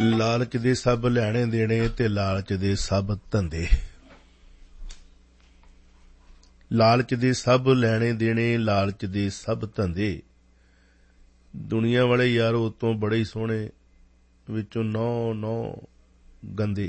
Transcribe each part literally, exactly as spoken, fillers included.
ਲਾਲਚ ਦੇ ਸਭ ਲੈਣੇ ਦੇਣੇ ਤੇ ਲਾਲਚ ਦੇ ਸਭ ਧੰਦੇ। ਲਾਲਚ ਦੇ ਸਭ ਲੈਣੇ ਦੇਣੇ, ਲਾਲਚ ਦੇ ਸਭ ਧੰਦੇ। ਦੁਨੀਆ ਵਾਲੇ ਯਾਰ ਉਤੋਂ ਬੜੇ ਹੀ ਸੋਹਣੇ, ਵਿੱਚੋਂ ਨੌ ਨੌ ਗੰਦੇ।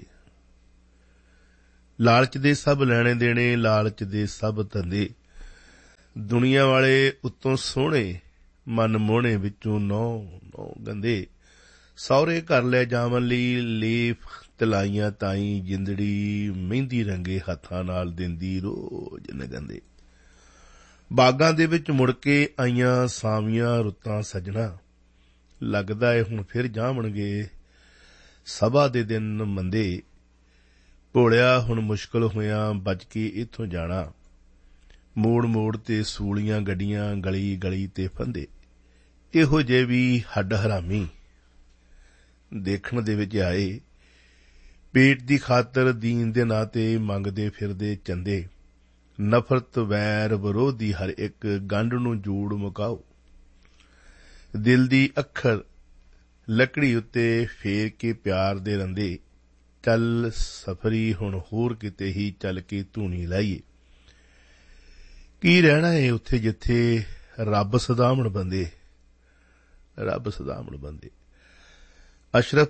ਲਾਲਚ ਦੇ ਸਭ ਲੈਣੇ ਦੇਣੇ, ਲਾਲਚ ਦੇ ਸਭ ਧੰਦੇ। ਦੁਨੀਆ ਵਾਲੇ ਉਤੋਂ ਸੋਹਣੇ, ਮਨ ਮੋਹਣੇ, ਵਿੱਚੋਂ ਨੌ ਨੌ ਗੰਦੇ। ਸਹੁਰੇ ਘਰ ਲੈ ਜਾਵਣ ਲਈ ਲੇਫ ਤਲਾਈਆਂ ਤਾਈ, ਜਿੰਦੜੀ ਮਹਿੰਦੀ ਰੰਗੇ ਹੱਥਾਂ ਨਾਲ ਦਿੰਦੀ ਰੋਜ਼ ਨਗੰਦੇ। ਬਾਗਾਂ ਦੇ ਵਿੱਚ ਮੁੜ ਕੇ ਆਈਆਂ ਸਾਵੀਆਂ ਰੁੱਤਾਂ ਸੱਜਣਾ, ਲੱਗਦਾ ਏ ਹੁਣ ਫਿਰ ਜਾਵਣਗੇ ਸਭਾ ਦੇ ਦਿਨ ਮੰਦੇ। ਭੋਲਿਆ ਹੁਣ ਮੁਸ਼ਕਿਲ ਹੋਇਆ ਬਚ ਕੇ ਇੱਥੋਂ ਜਾਣਾ, ਮੋੜ ਮੋੜ ਤੇ ਸੂਲੀਆਂ ਗੱਡੀਆਂ, ਗਲੀ ਗਲੀ ਤੇ ਫੰਦੇ। ਇਹੋ ਜਿਹੇ ਵੀ ਹੱਡ ਹਰਾਮੀ ਦੇਖਣ ਦੇ ਵਿੱਚ ਆਏ, ਪੇਟ ਦੀ ਖਾਤਰ ਦੀਨ ਦੇ ਨਾਂ ਤੇ ਮੰਗਦੇ ਫਿਰਦੇ ਚੰਦੇ। ਨਫ਼ਰਤ ਵੈਰ ਵਿਰੋਧੀ ਹਰ ਇੱਕ ਗੰਢ ਨੂੰ ਜੂੜ ਮੁਕਾਓ। ਦਿਲ ਦੀ ਅੱਖਰ ਲੱਕੜੀ ਉੱਤੇ ਫੇਰ ਕੇ ਪਿਆਰ ਦੇ ਰੰਦੇ। ਚੱਲ ਸਫਰੀ ਹੁਣ ਹੋਰ ਕਿਤੇ ਹੀ ਚੱਲ ਕੇ ਧੂਣੀ ਲਾਈਏ। ਕੀ ਰਹਿਣਾ ਏ ਉੱਥੇ ਜਿੱਥੇ ਰੱਬ ਸਦਾਮਣ ਬੰਦੇ, ਰੱਬ ਸਦਾਮਣ ਬੰਦੇ। ਅਸ਼ਰਫ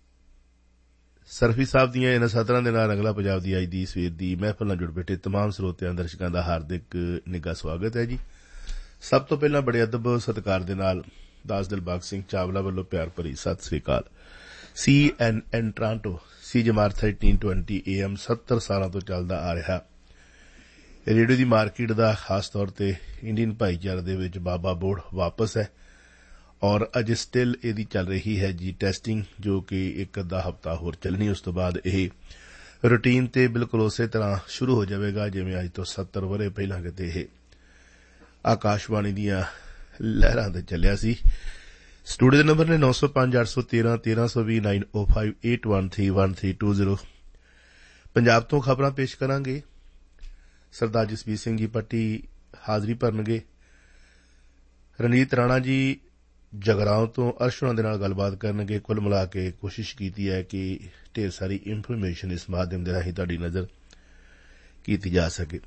ਸਰਫੀ ਸਾਹਿਬ ਦੀਆਂ ਇਹਨਾਂ ਸਤਰਾਂ ਦੇ ਨਾਲ ਅਗਲਾ ਪੰਜਾਬ ਦੀ ਅੱਜ ਦੀ ਸਵੇਰ ਦੀ ਮਹਿਫਲ ਨਾਲ ਜੁੜ ਬੈਠੇ ਤਮਾਮ ਸਰੋਤਿਆਂ ਦਰਸ਼ਕਾਂ ਦਾ ਹਾਰਦਿਕ ਨਿੱਘਾ ਸਵਾਗਤ ਹੈ ਜੀ। ਸਭ ਤੋਂ ਪਹਿਲਾਂ ਬੜੇ ਅਦਬ ਸਤਿਕਾਰ ਦੇ ਨਾਲ ਦਾਸ ਦਿਲਬਾਗ ਸਿੰਘ ਚਾਵਲਾ ਵੱਲੋਂ ਪਿਆਰ ਭਰੀ ਸਤਿ ਸ੍ਰੀ ਅਕਾਲ। ਸੀ ਐਨ ਐਨ Toronto C ਜਮਾਰ thirteen twenty A M ਸੱਤਰ ਸਾਲਾਂ ਤੋਂ ਚੱਲਦਾ ਆ ਰਿਹਾ ਰੇਡੀਓ ਦੀ ਮਾਰਕੀਟ ਦਾ ਖਾਸ ਤੌਰ ਤੇ ਇੰਡੀਅਨ ਭਾਈਚਾਰੇ ਦੇ ਵਿੱਚ ਬਾਬਾ ਬੋੜ ਵਾਪਸ ਹੈ ਔਰ ਅਜੇ ਸਟਿਲ ਇਹਦੀ ਚੱਲ ਰਹੀ ਹੈ ਜੀ ਟੈਸਟਿੰਗ, ਜੋ ਕਿ ਇੱਕ ਅੱਧਾ ਹਫ਼ਤਾ ਹੋਰ ਚੱਲਣੀ। ਉਸ ਤੋਂ ਬਾਅਦ ਇਹ ਰੂਟੀਨ ਤੇ ਬਿਲਕੁਲ ਉਸੇ ਤਰ੍ਹਾਂ ਸ਼ੁਰੂ ਹੋ ਜਾਵੇਗਾ ਜਿਵੇਂ ਅੱਜ ਤੋਂ ਸੱਤਰ ਵਰ੍ਹੇ ਪਹਿਲਾਂ ਕਿਤੇ ਇਹ ਆਕਾਸ਼ਵਾਣੀ ਦੀਆਂ ਲਹਿਰਾਂ ਤੇ ਚੱਲਿਆ ਸੀ। ਸਟੂਡੀਓ ਦੇ ਨੰਬਰ ਨੇ ਨੌ ਸੌ ਪੰਜ ਅੱਠ ਸੌ ਤੇਰਾਂ ਤੇਰਾਂ ਸੌ ਵੀਹ ਨਾਈਨ ਓ five eight one three one three two zero. Punjab ਤੋਂ ਖਬਰਾਂ ਪੇਸ਼ ਕਰਾਂਗੇ। ਸਰਦਾਰ ਜਸਬੀਰ ਸਿੰਘ ਜੀ ਪੱਟੀ ਹਾਜ਼ਰੀ ਭਰਨਗੇ। ਰਣਜੀਤ ਰਾਣਾ ਜੀ ਜਗਰਾਉਂ ਤੋਂ ਅਰਸ਼ਨਾਂ ਦੇ ਨਾਲ ਗੱਲਬਾਤ ਕਰਨਗੇ। ਕੁੱਲ ਮਿਲਾ ਕੇ ਕੋਸ਼ਿਸ਼ ਕੀਤੀ ਹੈ ਕਿ ਢੇਰ ਸਾਰੀ ਇਨਫੋਰਮੇਸ਼ਨ ਇਸ ਮਾਧਿਅਮ ਦੇ ਰਾਹੀਂ ਤੁਹਾਡੀ ਨਜ਼ਰ ਕੀਤੀ ਜਾ ਸਕੇ।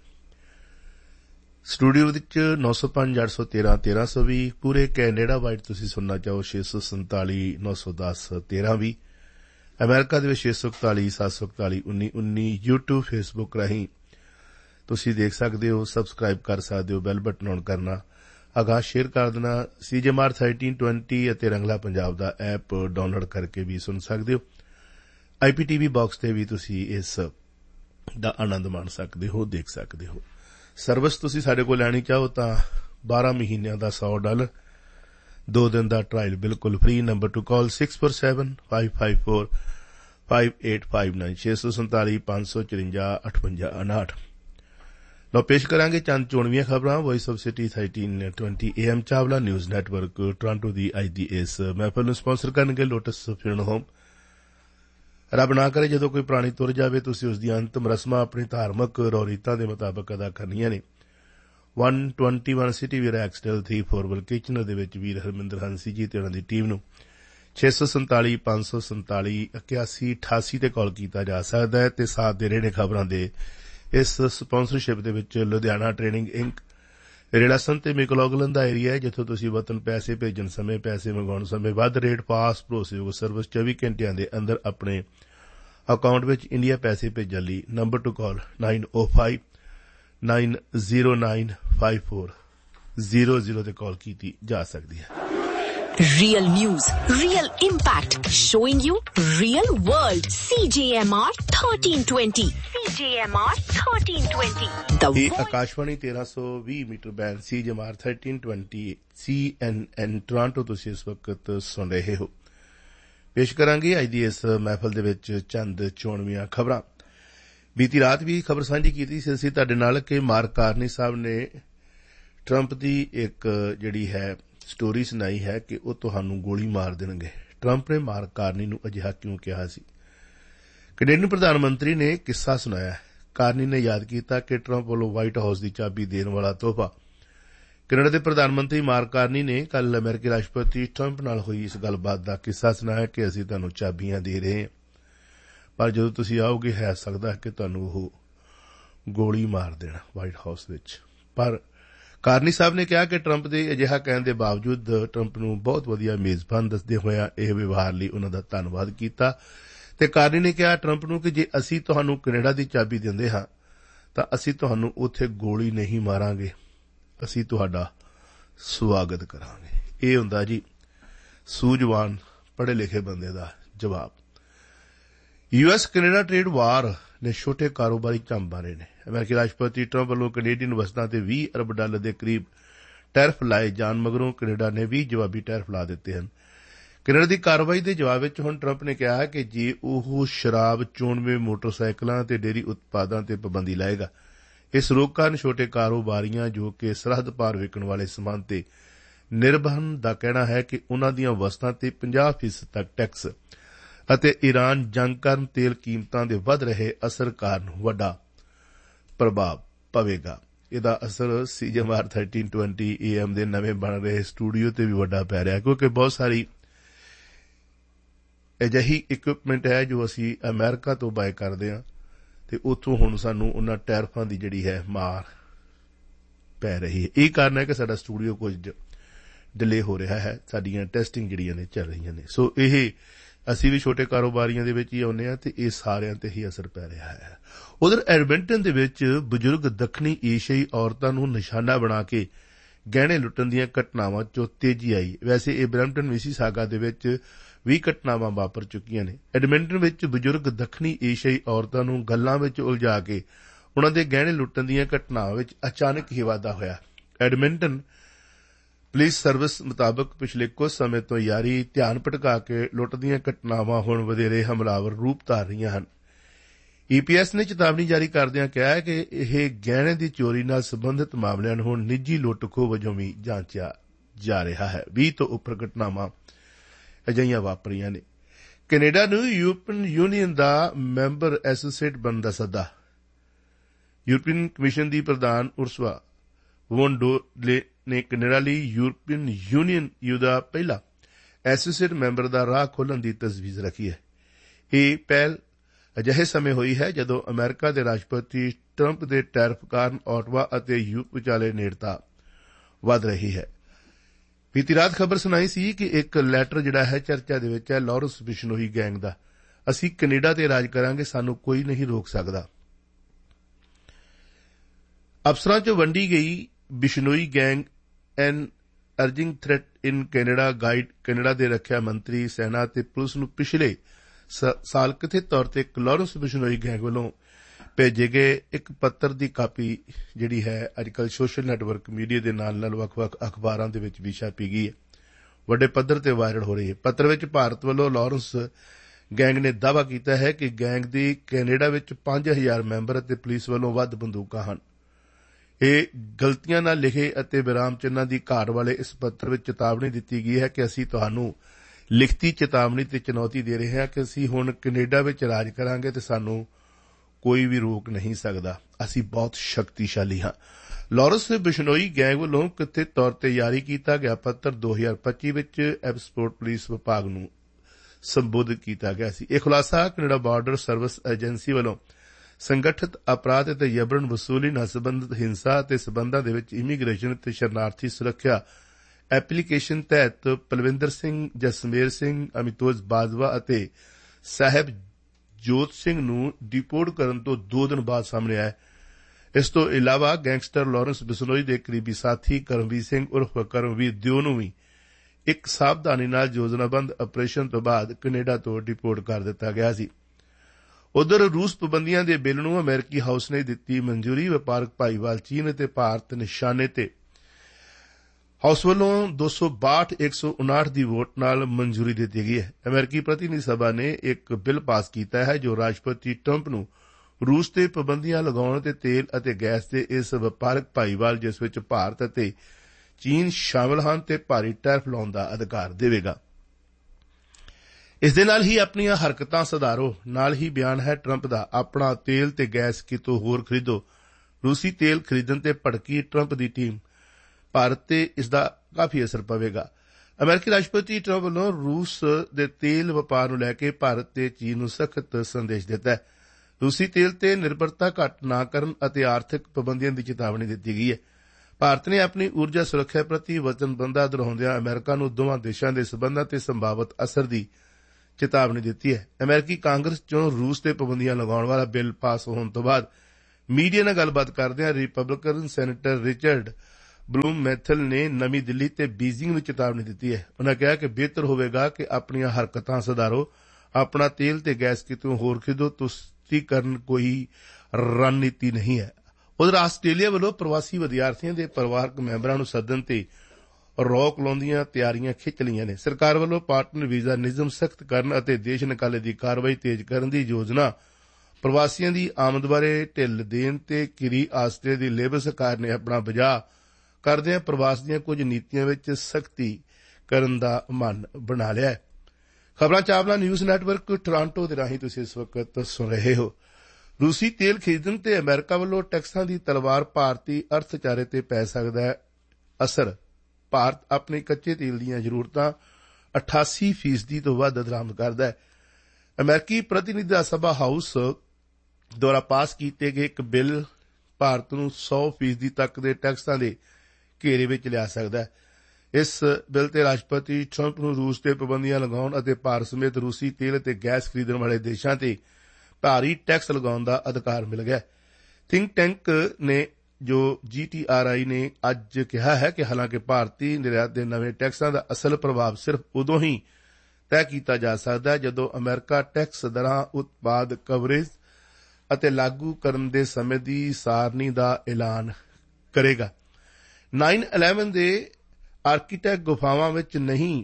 ਸਟੂਡੀਓ ਵਿੱਚ ਨੌ ਸੌ ਪੰਜ ਅੱਠ ਸੌ ਤੇਰਾਂ ਤੇਰਾਂ ਸੌ ਵੀਹ। ਪੂਰੇ ਕੈਨੇਡਾ ਵਾਈਡ ਤੁਸੀਂ ਸੁਣਨਾ ਚਾਹੋ ਛੇ ਸੌ ਸੰਤਾਲੀ ਨੌ ਸੌ ਦਸ ਤੇਰਾਂ ਵੀਹ। ਅਮਰੀਕਾ ਦੇ ਵਿੱਚ ਛੇ ਸੌ ਇਕਤਾਲੀ ਸੱਤ ਸੌ ਇਕਤਾਲੀ ਉੱਨੀ ਉੱਨੀ। ਯੂਟਿਊਬ ਫੇਸਬੁੱਕ ਰਾਹੀਂ ਤੁਸੀਂ ਦੇਖ ਸਕਦੇ ਹੋ, ਸਬਸਕ੍ਰਾਈਬ ਕਰ ਸਕਦੇ ਹੋ, ਬੈਲ ਬਟਨ ਆਨ ਕਰਨਾ, ਆਗਾਹ ਸ਼ੇਅਰ ਕਰ ਦੇਣਾ। ਸੀਜੇਮਾਰ ਥਰਟੀਨ ਟਵੈਂਟੀ ਅਤੇ ਰੰਗਲਾ ਪੰਜਾਬ ਦਾ ਐਪ ਡਾਊਨਲੋਡ ਕਰਕੇ ਵੀ ਸੁਣ ਸਕਦੇ ਹੋ। ਆਈਪੀਟੀਵੀ ਬਾਕਸ ਤੇ ਵੀ ਤੁਸੀਂ ਇਸ ਦਾ ਆਨੰਦ ਮਾਣ ਸਕਦੇ ਹੋ, ਦੇਖ ਸਕਦੇ ਹੋ। ਸਰਵਿਸ ਤੁਸੀਂ ਸਾਡੇ ਕੋਲ ਲੈਣੀ ਚਾਹੋ ਤਾਂ ਬਾਰਾਂ ਮਹੀਨਿਆਂ ਦਾ ਸੌ ਡਾਲਰ, ਦੋ ਦਿਨ ਦਾ ਟਰਾਇਲ ਬਿਲਕੁਲ ਫਰੀ। ਨੰਬਰ ਟੂ ਕਾਲ six four seven five five four five eight five nine ਛੇ ਸੌ ਸੰਤਾਲੀ ਪੰਜ ਸੌ ਚੁਰੰਜਾ ਅਠਵੰਜਾ ਉਨਾਹਠ। ਲਓ ਪੇਸ਼ ਕਰਾਂਗੇ ਚੰਦ ਚੋਣਵੀਆਂ ਖਬਰਾਂ। Voice of city thirteen twenty A M Chawla news network Toronto ਦੀ ਅੱਜ ਦੀ ਇਸ ਮਹਿਫਲ ਨੂੰ ਸਪਾਂਸਰ ਕਰਨਗੇ ਲੋਟਸ ਫਿਰਨ ਹੋਮ। ਰੱਬ ਨਾ ਕਰੇ ਜਦੋਂ ਕੋਈ ਪ੍ਰਾਣੀ ਤੁਰ ਜਾਵੇ, ਤੁਸੀਂ ਉਸ ਦੀਆਂ ਅੰਤਮ ਰਸਮਾਂ ਆਪਣੀ ਧਾਰਮਿਕ ਰੌਰੀਤਾਂ ਦੇ ਮੁਤਾਬਕ ਅਦਾ ਕਰਨੀਆਂ ਨੇ। ਇੱਕ ਸੌ ਇਕੱਤੀ ਸਿਟੀ ਵੀਰ ਐਕਸਟਲ ਥ੍ਰੀ ਫੋਰਵਲ ਕਿਚਨਰ ਦੇ ਵਿੱਚ ਵੀਰ ਹਰਮਿੰਦਰ ਹੰਸੀ ਜੀ ਤੇ ਉਹਨਾਂ ਦੀ ਟੀਮ ਨੂੰ ਛੇ ਸੌ ਸੰਤਾਲੀ ਪੰਜ ਸੌ ਸੰਤਾਲੀ ਇਕਿਆਸੀ ਅਠਾਸੀ ਤੇ ਕਾਲ ਕੀਤਾ ਜਾ ਸਕਦਾ ਹੈ। ਤੇ ਸਾਥ ਦੇ ਰਹੇ ਨੇ ਖਬਰਾਂ ਦੇ ਇਸ ਸਪਾਂਸਰਸ਼ਿਪ ਦੇ ਵਿੱਚ ਲੁਧਿਆਣਾ ਟ੍ਰੇਨਿੰਗ ਇੰਕ, ਰੇਲਾਸਨ ਤੇ ਮੈਕਲੋਗਲਨ ਦਾ ਏਰੀਆ ਹੈ, ਜਿੱਥੋਂ ਤੁਸੀਂ ਵਤਨ ਪੈਸੇ ਭੇਜਣ ਸਮੇਂ, ਪੈਸੇ ਮੰਗਾਉਣ ਸਮੇਂ ਵੱਧ ਰੇਟ, ਪਾਸ, ਭਰੋਸੇਯੋਗ ਸਰਵਿਸ ਚੌਵੀ ਘੰਟਿਆਂ ਦੇ ਅੰਦਰ ਆਪਣੇ ਅਕਾਊਂਟ ਵਿੱਚ ਇੰਡੀਆ ਪੈਸੇ ਭੇਜਣ ਲਈ ਨੰਬਰ ਟੂ ਕਾਲ ਨਾਈਨ ਓ five nine zero nine five four zero zero ਤੇ ਕਾਲ ਕੀਤੀ ਜਾ ਸਕਦੀ ਹੈ। Real news, real impact, showing you real world. C J M R thirteen twenty. C J M R thirteen twenty. The ਇਹ ਆਕਾਸ਼ਵਾਣੀ ਤੇਰਾਂ ਸੌ ਵੀਹ metre band ਸੀ ਜਮਾਰ thirteen twenty ਸੀ ਐਨ ਐਨ Toronto ਤੁਸੀਂ ਇਸ ਵਕਤ ਸੁਣ ਰਹੇ ਹੋ। ਪੇਸ਼ ਕਰਾਂਗੇ ਅੱਜ ਦੀ ਇਸ ਮਹਿਫਲ ਦੇ ਵਿੱਚ ਚੰਦ ਚੋਣਵੀਆਂ ਖਬਰਾਂ। ਬੀਤੀ ਰਾਤ ਵੀ ਖਬਰ ਸਾਂਝੀ ਕੀਤੀ ਸੀ ਅਸੀਂ ਤੁਹਾਡੇ ਨਾਲ ਕਿ ਮਾਰਕ ਕਾਰਨੀ ਸਾਹਿਬ ਨੇ ਟਰੰਪ ਦੀ ਇੱਕ ਜਿਹੜੀ ਹੈ ਸਟੋਰੀ ਸੁਣਾਈ ਹੈ ਕਿ ਉਹ ਤੁਹਾਨੂੰ ਗੋਲੀ ਮਾਰ ਦੇਣਗੇ। ਟਰੰਪ ਨੇ ਮਾਰਕ ਕਾਰਨੀ ਨੂੰ ਅਜਿਹਾ ਕਿਉਂ ਕਿਹਾ ਸੀ? ਕੈਨੇਡੀਅਨ ਪ੍ਰਧਾਨ ਮੰਤਰੀ ਨੇ ਕਿੱਸਾ ਸੁਣਾਇਆ। ਕਾਰਨੀ ਨੇ ਯਾਦ ਕੀਤਾ ਕਿ ਟਰੰਪ ਵੱਲੋਂ ਵਾਈਟ ਹਾਊਸ ਦੀ ਚਾਬੀ ਦੇਣ ਵਾਲਾ ਤੋਹਫਾ ਕੈਨੇਡਾ ਦੇ ਪ੍ਰਧਾਨ ਮੰਤਰੀ ਮਾਰਕ ਕਾਰਨੀ ਨੇ ਕੱਲ੍ਹ ਅਮਰੀਕੀ ਰਾਸ਼ਟਰਪਤੀ ਟਰੰਪ ਨਾਲ ਹੋਈ ਇਸ ਗੱਲਬਾਤ ਦਾ ਕਿੱਸਾ ਸੁਣਾਇਆ ਕਿ ਅਸੀਂ ਤੁਹਾਨੂੰ ਚਾਬੀਆਂ ਦੇ ਰਹੇ ਹਾਂ, ਪਰ ਜਦੋਂ ਤੁਸੀਂ ਆਓਗੇ ਹੈ ਸਕਦਾ ਕਿ ਤੁਹਾਨੂੰ ਉਹ ਗੋਲੀ ਮਾਰ ਦੇਣ ਵਾਈਟ ਹਾਊਸ ਵਿੱਚ। ਪਰ ਕਾਰਨੀ ਸਾਹਿਬ ਨੇ ਕਿਹਾ ਕਿ ਟਰੰਪ ਦੇ ਅਜਿਹਾ ਕਹਿਣ ਦੇ ਬਾਵਜੂਦ ਟਰੰਪ ਨੂੰ ਬਹੁਤ ਵਧੀਆ ਮੇਜ਼ਬਾਨ ਦੱਸਦੇ ਹੋਇਆ ਇਹ ਵਿਵਹਾਰ ਲਈ ਉਨ੍ਹਾਂ ਦਾ ਧੰਨਵਾਦ ਕੀਤਾ ਤੇ ਕਾਰਨੀ ਨੇ ਕਿਹਾ ਟਰੰਪ ਨੂੰ ਕਿ ਜੇ ਅਸੀਂ ਤੁਹਾਨੂੰ ਕੈਨੇਡਾ ਦੀ ਚਾਬੀ ਦਿੰਦੇ ਹਾਂ ਤਾਂ ਅਸੀਂ ਤੁਹਾਨੂੰ ਉੱਥੇ ਗੋਲੀ ਨਹੀਂ ਮਾਰਾਂਗੇ, ਅਸੀਂ ਤੁਹਾਡਾ ਸਵਾਗਤ ਕਰਾਂਗੇ। ਇਹ ਹੁੰਦਾ ਜੀ ਸੂਝਵਾਨ ਪੜ੍ਹੇ ਲਿਖੇ ਬੰਦੇ ਦਾ ਜਵਾਬ। ਯੂ ਐਸ ਕੈਨੇਡਾ ਟ੍ਰੇਡ ਵਾਰ ਨੇ ਛੋਟੇ ਕਾਰੋਬਾਰੀ ਝੰਬ ਮਾਰੇ ਨੇ। ਅਮਰੀਕੀ ਰਾਸ਼ਟਰਪਤੀ ਟਰੰਪ ਵੱਲੋਂ ਕੈਨੇਡੀਅਨ ਵਸਤਾਂ ਤੇ ਵੀਹ ਅਰਬ ਡਾਲਰ ਦੇ ਕਰੀਬ ਟੈਰਿਫ ਲਾਏ ਜਾਣ ਮਗਰੋਂ ਕੈਨੇਡਾ ਨੇ ਵੀਹ ਜਵਾਬੀ ਟੈਰਿਫ ਲਾ ਦਿੱਤੇ ਹਨ। ਕੈਨੇਡਾ ਦੀ ਕਾਰਵਾਈ ਦੇ ਜਵਾਬ ਵਿੱਚ ਹੁਣ ਟਰੰਪ ਨੇ ਕਿਹਾ ਕਿ ਜੇ ਉਹ ਸ਼ਰਾਬ, ਚੋਣਵੇਂ ਮੋਟਰਸਾਈਕਲਾਂ ਤੇ ਡੇਅਰੀ ਉਤਪਾਦਾਂ ਤੇ ਪਾਬੰਦੀ ਲਾਏਗਾ, ਇਸ ਰੋਕ ਕਾਰਨ ਛੋਟੇ ਕਾਰੋਬਾਰੀਆਂ ਜੋ ਕਿ ਸਰਹੱਦ ਪਾਰ ਵਿਕਣ ਵਾਲੇ ਸਮਾਨ ਤੇ ਨਿਰਭਰ ਹਨ ਦਾ ਕਹਿਣਾ ਹੈ ਕਿ ਉਨ੍ਹਾਂ ਦੀਆਂ ਵਸਤਾਂ ਤੇ ਪੰਜਾਹ ਫੀਸਦ ਤੱਕ ਟੈਕਸ ਅਤੇ ਈਰਾਨ ਜੰਗ ਕਾਰਨ ਤੇਲ ਕੀਮਤਾਂ ਦੇ ਵਧ ਰਹੇ ਅਸਰ ਕਾਰਨ ਵੱਡਾ ਪ੍ਰਭਾਵ ਪਵੇਗਾ। ਇਹਦਾ ਅਸਰ ਸੀਜੀਐਮਆਰ ਥਰਟੀਨ ਟਵੈਂਟੀ ਏ ਐਮ ਦੇ ਨਵੇਂ ਬਣ ਰਹੇ ਸਟੂਡੀਓ ਤੇ ਵੀ ਵੱਡਾ ਪੈ ਰਿਹਾ, ਕਿਉਂਕਿ ਬਹੁਤ ਸਾਰੀ ਅਜਿਹੀ ਇਕੁਇਪਮੈਂਟ ਹੈ ਜੋ ਅਸੀਂ ਅਮਰੀਕਾ ਤੋਂ ਬਾਏ ਕਰਦੇ ਹਾਂ ਤੇ ਉੱਥੋਂ ਹੁਣ ਸਾਨੂੰ ਉਹਨਾਂ ਟੈਰਿਫਾਂ ਦੀ ਜਿਹੜੀ ਹੈ ਮਾਰ ਪੈ ਰਹੀ ਹੈ। ਇਹ ਕਾਰਨ ਹੈ ਕਿ ਸਾਡਾ ਸਟੂਡੀਓ ਕੁਝ ਡਿਲੇ ਹੋ ਰਿਹਾ ਹੈ, ਸਾਡੀਆਂ ਟੈਸਟਿੰਗ ਜਿਹੜੀਆਂ ਨੇ ਚੱਲ ਰਹੀਆਂ ਨੇ। ਸੋ ਇਹ ਅਸੀਂ ਵੀ ਛੋਟੇ ਕਾਰੋਬਾਰੀਆਂ ਦੇ ਵਿੱਚ ਹੀ ਆਉਂਦੇ ਹਾਂ ਤੇ ਇਹ ਸਾਰਿਆਂ ਤੇ ਹੀ ਅਸਰ ਪੈ ਰਿਹਾ ਹੈ। ਉਧਰ ਐਡਮਿੰਟਨ ਦੇ ਵਿੱਚ ਬਜ਼ੁਰਗ ਦੱਖਣੀ ਏਸ਼ੀਆਈ ਔਰਤਾਂ ਨੂੰ ਨਿਸ਼ਾਨਾ ਬਣਾ ਕੇ ਗਹਿਣੇ ਲੁੱਟਣ ਦੀਆਂ ਘਟਨਾਵਾਂ 'ਚੋਂ ਤੇਜ਼ੀ ਆਈ। ਵੈਸੇ ਇਹ ਬਰੈਂਪਟਨ ਮਿਸੀਸਾਗਾ ਦੇ ਵਿੱਚ ਵੀਹ ਘਟਨਾਵਾਂ ਵਾਪਰ ਚੁੱਕੀਆਂ ਨੇ। ਐਡਮਿੰਟਨ ਵਿੱਚ ਬਜ਼ੁਰਗ ਦੱਖਣੀ ਏਸ਼ੀਆਈ ਔਰਤਾਂ ਨੂੰ ਗੱਲਾਂ ਵਿੱਚ ਉਲਝਾ ਕੇ ਉਨ੍ਹਾਂ ਦੇ ਗਹਿਣੇ ਲੁੱਟਣ ਦੀਆਂ ਘਟਨਾਵਾਂ ਵਿੱਚ ਅਚਾਨਕ ਹੀ ਵਾਧਾ ਹੋਇਆ। ਐਡਮਿੰਟਨ ਪੁਲਿਸ ਸਰਵਿਸ ਮੁਤਾਬਕ ਪਿਛਲੇ ਕੁਝ ਸਮੇਂ ਤੋਂ ਜਾਰੀ ਧਿਆਨ ਭਟਕਾ ਕੇ ਲੁੱਟ ਦੀਆਂ ਘਟਨਾਵਾਂ ਹੁਣ ਵਧੇਰੇ ਹਮਲਾਵਰ ਰੂਪ ਧਾਰ ਰਹੀਆਂ ਹਨ। ਈ ਪੀ ਐਸ ਨੇ ਚੇਤਾਵਨੀ ਜਾਰੀ ਕਰਦਿਆਂ ਕਿਹਾ ਹੈ ਕਿ ਇਹ ਗਹਿਣੇ ਦੀ ਚੋਰੀ ਨਾਲ ਸੰਬੰਧਿਤ ਮਾਮਲਿਆਂ ਨੂੰ ਹੁਣ ਨਿੱਜੀ ਲੁੱਟ-ਖੋਹ ਵਜੋਂ ਵੀ ਜਾਂਚਿਆ ਜਾ ਰਿਹਾ ਹੈ। ਵੀਹ ਤੋਂ ਉੱਪਰ ਘਟਨਾਵਾਂ ਅਜਿਹੀਆਂ ਵਾਪਰੀਆਂ ਨੇ। ਕੈਨੇਡਾ ਨੂੰ ਯੂਰਪੀਅਨ ਯੂਨੀਅਨ ਦਾ ਮੈਂਬਰ ਐਸੋਸੀਏਟ ਬਣਨ ਦਾ ਸੱਦਾ। ਯੂਰਪੀਅਨ ਕਮਿਸ਼ਨ ਦੀ ਪ੍ਰਧਾਨ ਉਰਸੁਲਾ ਵੌਨ ਡਰ ਲੇਨ ਨੇ ਕੈਨੇਡਾ ਲਈ ਯੂਰਪੀਅਨ ਯੂਨੀਅਨ ਯੂ ਦਾ ਪਹਿਲਾ ਐਸੋਸੀਏਟ ਮੈਂਬਰ ਦਾ ਰਾਹ ਖੋਲ੍ਹਣ ਦੀ ਤਜਵੀਜ਼ ਰੱਖੀ ਹੈ। ਇਹ ਪਹਿਲ ਅਜਿਹੇ ਸਮੇਂ ਹੋਈ ਹੈ ਜਦੋਂ ਅਮਰੀਕਾ ਦੇ ਰਾਸ਼ਟਰਪਤੀ ਟਰੰਪ ਦੇ ਟੈਰਿਫ ਕਾਰਨ ਓਟਵਾ ਅਤੇ ਯੂਰਪ ਵਿਚਾਲੇ ਨੇੜਤਾ ਵਧ ਰਹੀ ਹੈ। ਬੀਤੀ ਰਾਤ ਖਬਰ ਸੁਣਾਈ ਸੀ ਕਿ ਇੱਕ ਲੈਟਰ ਜਿਹੜਾ ਹੈ ਚਰਚਾ ਦੇ ਵਿੱਚ ਹੈ ਲਾਰੈਂਸ ਬਿਸ਼ਨੋਈ ਗੈਂਗ ਦਾ। ਅਸੀਂ ਕੈਨੇਡਾ ਤੇ ਰਾਜ ਕਰਾਂਗੇ, ਸਾਨੂੰ ਕੋਈ ਨਹੀਂ ਰੋਕ ਸਕਦਾ। ਅਫਸਰਾਂ 'ਚੋਂ ਵੰਡੀ ਗਈ Bishnoi gang N ਅਰਜਿੰਗ threat in Canada guide Canada ਦੇ ਰੱਖਿਆ ਮੰਤਰੀ, ਸੈਨਾ ਅਤੇ ਪੁਲਿਸ ਨੂੰ ਪਿਛਲੇ ਸਾਲ ਕਥਿਤ ਤੌਰ ਤੇ ਲਾਰੈਂਸ ਬਿਸ਼ਨੋਈ ਗੈਂਗ ਵੱਲੋਂ ਭੇਜੇ ਗਏ ਇੱਕ ਪੱਤਰ ਦੀ ਕਾਪੀ ਜਿਹੜੀ ਹੈ ਅੱਜਕੱਲ੍ਹ ਸੋਸ਼ਲ ਨੈਟਵਰਕ ਮੀਡੀਆ ਦੇ ਨਾਲ ਨਾਲ ਵੱਖ-ਵੱਖ ਅਖਬਾਰਾਂ ਦੇ ਵਿੱਚ ਵੀ ਛਾਪੀ ਗਈ ਹੈ, ਵੱਡੇ ਪੱਧਰ ਤੇ ਵਾਇਰਲ ਹੋ ਰਹੀ ਹੈ। ਪੱਤਰ ਵਿੱਚ ਭਾਰਤ ਵੱਲੋਂ ਲਾਰੈਂਸ ਗੈਂਗ ਨੇ ਦਾਅਵਾ ਕੀਤਾ ਹੈ ਕਿ ਗੈਂਗ ਦੀ ਕੈਨੇਡਾ ਵਿੱਚ ਪੰਜ ਹਜ਼ਾਰ ਮੈਂਬਰ ਅਤੇ ਪੁਲਿਸ ਵੱਲੋਂ ਵੱਧ ਬੰਦੂਕਾਂ ਹਨ। ਇਹ ਗਲਤੀਆਂ ਨਾਲ ਲਿਖੇ ਅਤੇ ਵਿਰਾਮ ਚਿੰਨ੍ਹਾਂ ਦੀ ਘਾਟ ਵਾਲੇ ਇਸ ਪੱਤਰ ਵਿੱਚ ਚੇਤਾਵਨੀ ਦਿੱਤੀ ਗਈ ਹੈ ਕਿ ਅਸੀਂ ਤੁਹਾਨੂੰ ਲਿਖਤੀ ਚੇਤਾਵਨੀ ਤੇ ਚੁਣੌਤੀ ਦੇ ਰਹੇ ਹਾਂ ਕਿ ਅਸੀਂ ਹੁਣ ਕੈਨੇਡਾ ਵਿੱਚ ਰਾਜ ਕਰਾਂਗੇ ਤੇ ਸਾਨੂੰ ਕੋਈ ਵੀ ਰੋਕ ਨਹੀਂ ਸਕਦਾ। ਅਸੀਂ ਬਹੁਤ ਸ਼ਕਤੀਸ਼ਾਲੀ ਹਾਂ। ਲਾਰੈਂਸ ਬਿਸ਼ਨੋਈ ਗੈਂਗ ਵੱਲੋਂ ਕਥਿਤ ਤੌਰ ਤੇ ਜਾਰੀ ਕੀਤਾ ਗਿਆ ਪੱਤਰ ਦੋ ਹਜ਼ਾਰ ਪੱਚੀ ਵਿੱਚ ਐਬਸਪੋਰਟ ਪੁਲਿਸ ਵਿਭਾਗ ਨੂੰ ਸੰਬੋਧਿਤ ਕੀਤਾ ਗਿਆ ਸੀ। ਇਹ ਖੁਲਾਸਾ ਕੈਨੇਡਾ ਬਾਰਡਰ ਸਰਵਿਸ ਏਜੰਸੀ ਵੱਲੋਂ ਸੰਗਠਿਤ ਅਪਰਾਧ ਅਤੇ ਜਬਰਨ ਵਸੂਲੀ ਨਾਲ ਸੰਬੰਧਿਤ ਹਿੰਸਾ ਅਤੇ ਸਬੰਧਾਂ ਦੇ ਵਿੱਚ ਇਮੀਗ੍ਰੇਸ਼ਨ ਅਤੇ ਸ਼ਰਨਾਰਥੀ ਸੁਰੱਖਿਆ ਐਪਲੀਕੇਸ਼ਨ ਤਹਿਤ ਪਲਵਿੰਦਰ ਸਿੰਘ, ਜਸਮੇਰ ਸਿੰਘ, ਅਮਿਤੋਜ ਬਾਜਵਾ ਅਤੇ ਸਾਹਿਬ ਜੋਤ ਸਿੰਘ ਨੂੰ ਡਿਪੋਰਟ ਕਰਨ ਤੋਂ ਦੋ ਦਿਨ ਬਾਅਦ ਸਾਹਮਣੇ ਆਇਆ। ਇਸ ਤੋਂ ਇਲਾਵਾ ਗੈਂਗਸਟਰ ਲਾਰੈਂਸ ਬਿਸ਼ਨੋਈ ਦੇ ਕਰੀਬੀ ਸਾਥੀ ਕਰਮਵੀਰ ਸਿੰਘ ਉਰਫ ਕਰਮਵੀਰ ਦਿਓ ਨੂੰ ਵੀ ਇੱਕ ਸਾਵਧਾਨੀ ਨਾਲ ਯੋਜਨਾਬੰਦ ਆਪਰੇਸ਼ਨ ਤੋਂ ਬਾਅਦ ਕੈਨੇਡਾ ਤੋਂ ਡਿਪੋਰਟ ਕਰ ਦਿੱਤਾ ਗਿਆ ਸੀ। ਉਧਰ ਰੂਸ ਪਾਬੰਦੀਆਂ ਦੇ ਬਿੱਲ ਨੂੰ ਅਮਰੀਕੀ ਹਾਊਸ ਨੇ ਦਿੱਤੀ ਮਨਜ਼ੂਰੀ। ਵਪਾਰਕ ਭਾਈਵਾਲ ਚੀਨ ਅਤੇ ਭਾਰਤ ਨਿਸ਼ਾਨੇ ਤੇ ਹਾਊਸ ਵੱਲੋਂ ਦੋ ਸੌ ਬਾਹਠ ਇੱਕ ਸੌ ਉਨਾਹਠ ਦੀ ਵੋਟ ਨਾਲ ਮਨਜ਼ੂਰੀ ਦਿੱਤੀ ਗਈ ਹੈ। ਅਮਰੀਕੀ ਪ੍ਰਤੀਨਿਧੀ ਸਭਾ ਨੇ ਇੱਕ ਬਿੱਲ ਪਾਸ ਕੀਤਾ ਹੈ ਜੋ ਰਾਸ਼ਟਰਪਤੀ ਟਰੰਪ ਨੂੰ ਰੂਸ ਤੇ ਪਾਬੰਦੀਆਂ ਲਗਾਉਣ ਤੇ ਤੇਲ ਅਤੇ ਗੈਸ ਦੇ ਇਸ ਵਪਾਰਕ ਭਾਈਵਾਲ ਜਿਸ ਵਿੱਚ ਭਾਰਤ ਅਤੇ ਚੀਨ ਸ਼ਾਮਲ ਹਨ ਤੇ ਭਾਰੀ ਟੈਰਿਫ ਲਾਉਣ ਦਾ ਅਧਿਕਾਰ ਦੇਵੇਗਾ। ਇਸ ਦੇ ਨਾਲ ਹੀ ਆਪਣੀਆਂ ਹਰਕਤਾਂ ਸੁਧਾਰੋ। ਨਾਲ ਹੀ ਬਿਆਨ ਹੈ ਟਰੰਪ ਦਾ, ਆਪਣਾ ਤੇਲ ਤੇ ਗੈਸ ਕਿਤੋਂ ਹੋਰ ਖਰੀਦੋ। ਰੂਸੀ ਤੇਲ ਖਰੀਦਣ ਤੇ ਭੜਕੀ ਟਰੰਪ ਦੀ ਟੀਮ। ਭਾਰਤ ਤੇ ਇਸ ਦਾ ਕਾਫੀ ਅਸਰ ਪਵੇਗਾ। ਅਮਰੀਕੀ ਰਾਸ਼ਟਰਪਤੀ ਟਰੰਪ ਵੱਲੋਂ ਰੂਸ ਦੇ ਤੇਲ ਵਪਾਰ ਨੂੰ ਲੈ ਕੇ ਭਾਰਤ ਤੇ ਚੀਨ ਨੂੰ ਸਖਤ ਸੰਦੇਸ਼ ਦਿੱਤਾ ਹੈ। ਰੂਸੀ ਤੇਲ ਤੇ ਨਿਰਭਰਤਾ ਘੱਟ ਨਾ ਕਰਨ ਅਤੇ ਆਰਥਿਕ ਪਾਬੰਦੀਆਂ ਦੀ ਚੇਤਾਵਨੀ ਦਿੱਤੀ ਗਈ ਹੈ। ਭਾਰਤ ਨੇ ਆਪਣੀ ਊਰਜਾ ਸੁਰੱਖਿਆ ਪ੍ਰਤੀ ਵਚਨਬੱਧਤਾ ਦੁਹਰਾਉਂਦਿਆਂ ਅਮਰੀਕਾ ਨੂੰ ਦੋਵਾਂ ਦੇਸ਼ਾਂ ਦੇ ਸਬੰਧਾਂ ਤੇ ਸੰਭਾਵਤ ਅਸਰ ਦੀ ਚੇਤਾਵਨੀ ਦਿੱਤੀ ਹੈ। ਅਮਰੀਕੀ ਕਾਂਗਰਸ ਚੋਂ ਰੂਸ ਤੇ ਪਾਬੰਦੀਆਂ ਲਗਾਉਣ ਵਾਲਾ ਬਿੱਲ ਪਾਸ ਹੋਣ ਤੋਂ ਬਾਅਦ ਮੀਡੀਆ ਨਾਲ ਗੱਲਬਾਤ ਕਰਦਿਆਂ ਰਿਪਬਲਿਕਨ ਸੈਨੇਟਰ ਰਿਚਰਡ ਬਲੂਮੈਥਲ ਨੇ ਨਵੀਂ ਦਿੱਲੀ ਤੇ ਬੀਜਿੰਗ ਨੂੰ ਚੇਤਾਵਨੀ ਦਿੱਤੀ ਹੈ। ਉਨ੍ਹਾਂ ਕਿਹਾ ਕਿ ਬਿਹਤਰ ਹੋਵੇਗਾ ਕਿ ਆਪਣੀਆਂ ਹਰਕਤਾਂ ਸੁਧਾਰੋ, ਆਪਣਾ ਤੇਲ ਤੇ ਗੈਸ ਕਿਤੋਂ ਹੋਰ ਖਰੀਦੋ, ਤੁਸਤੀਕਰਨ ਕੋਈ ਰਣਨੀਤੀ ਨਹੀਂ ਹੈ। ਉਧਰ ਆਸਟ੍ਰੇਲੀਆ ਵੱਲੋਂ ਪ੍ਰਵਾਸੀ ਵਿਦਿਆਰਥੀਆਂ ਦੇ ਪਰਿਵਾਰਕ ਮੈਂਬਰਾਂ ਨੂੰ ਸੱਦਣ ਤੇ ਰੋਕ ਲਾਉਂਦੀਆਂ ਤਿਆਰੀਆਂ ਖਿੱਚ ਲਈਆਂ ਨੇ। ਸਰਕਾਰ ਵੱਲੋਂ ਪਾਰਟਨਰ ਵੀਜ਼ਾ ਨਿਯਮ ਸਖਤ ਕਰਨ ਅਤੇ ਦੇਸ਼ ਨਿਕਾਲੇ ਦੀ ਕਾਰਵਾਈ ਤੇਜ਼ ਕਰਨ ਦੀ ਯੋਜਨਾ ਪ੍ਰਵਾਸੀਆਂ ਦੀ ਆਮਦ ਬਾਰੇ ਢਿੱਲ ਦੇਣ ਤੇ ਘਿਰੀ ਆਸਟ੍ਰੇਲੀਆ ਦੀ ਲੇਬਰ ਸਰਕਾਰ ਨੇ ਆਪਣਾ ਬਚਾਅ ਕਰਦਿਆਂ ਪ੍ਰਵਾਸ ਦੀਆਂ ਕੁਝ ਨੀਤੀਆਂ ਵਿੱਚ ਸਖਤੀ ਕਰਨ ਦਾ ਮਨ ਬਣਾ ਲਿਆ ਹੈ। ਖਬਰਾਂ ਚਾਵਲਾ ਨਿਊਜ਼ ਨੈਟਵਰਕ ਟੋਰਾਂਟੋ ਦੇ ਰਾਹੀਂ ਤੁਸੀਂ ਇਸ ਵਕਤ ਸੁਣ ਰਹੇ ਹੋ। ਰੂਸੀ ਤੇਲ ਖਰੀਦਣ ਤੇ ਅਮਰੀਕਾ ਵੱਲੋਂ ਟੈਕਸਾਂ ਦੀ ਤਲਵਾਰ ਭਾਰਤੀ ਅਰਥਚਾਰੇ ਤੇ ਪੈ ਸਕਦਾ ਹੈ ਅਸਰ। ਭਾਰਤ ਆਪਣੇ ਕੱਚੇ ਤੇਲ ਦੀਆਂ ਜ਼ਰੂਰਤਾਂ ਅਠਾਸੀ ਫੀਸਦੀ ਤੋਂ ਵੱਧ ਦਰਾਮਦ ਕਰਦਾ ਹੈ। ਅਮਰੀਕੀ ਪ੍ਰਤੀਨਿਧੀ ਸਭਾ ਹਾਊਸ ਦੁਆਰਾ ਪਾਸ ਕੀਤੇ ਗਏ ਇੱਕ ਬਿੱਲ ਭਾਰਤ ਨੂੰ ਸੌ ਫੀਸਦੀ ਤੱਕ ਦੇ ਟੈਕਸਾਂ ਦੇ ਘੇਰੇ ਵਿੱਚ ਲਿਆ ਸਕਦਾ ਹੈ। ਇਸ ਬਿੱਲ ਤੇ ਰਾਸ਼ਟਰਪਤੀ ਟਰੰਪ ਨੂੰ ਰੂਸ ਤੇ ਪਾਬੰਦੀਆਂ ਲਗਾਉਣ ਅਤੇ ਭਾਰਤ ਸਮੇਤ ਰੂਸੀ ਤੇਲ ਅਤੇ ਗੈਸ ਖਰੀਦਣ ਵਾਲੇ ਦੇਸ਼ਾਂ ਤੇ ਭਾਰੀ ਟੈਕਸ ਲਗਾਉਣ ਦਾ ਅਧਿਕਾਰ ਮਿਲ ਗਿਆ। ਥਿੰਕ ਟੈਂਕ ਨੇ ਜੋ ਜੀ ਟੀ ਆਰ ਆਈ ਨੇ ਅੱਜ ਕਿਹਾ ਹੈ ਕਿ ਹਾਲਾਂਕਿ ਭਾਰਤੀ ਨਿਰਯਾਤ ਦੇ ਨਵੇਂ ਟੈਕਸਾਂ ਦਾ ਅਸਲ ਪ੍ਰਭਾਵ ਸਿਰਫ ਉਦੋਂ ਹੀ ਤੈਅ ਕੀਤਾ ਜਾ ਸਕਦਾ ਹੈ ਜਦੋਂ ਅਮਰੀਕਾ ਟੈਕਸ ਦਰਾਂ, ਉਤਪਾਦ ਕਵਰੇਜ ਅਤੇ ਲਾਗੂ ਕਰਨ ਦੇ ਸਮੇਂ ਦੀ ਸਾਰਣੀ ਦਾ ਐਲਾਨ ਕਰੇਗਾ। ਨਾਈਨ ਇਲੈਵਨ ਦੇ ਆਰਕੀਟੈਕਟ ਗੁਫਾਵਾਂ ਵਿੱਚ ਨਹੀਂ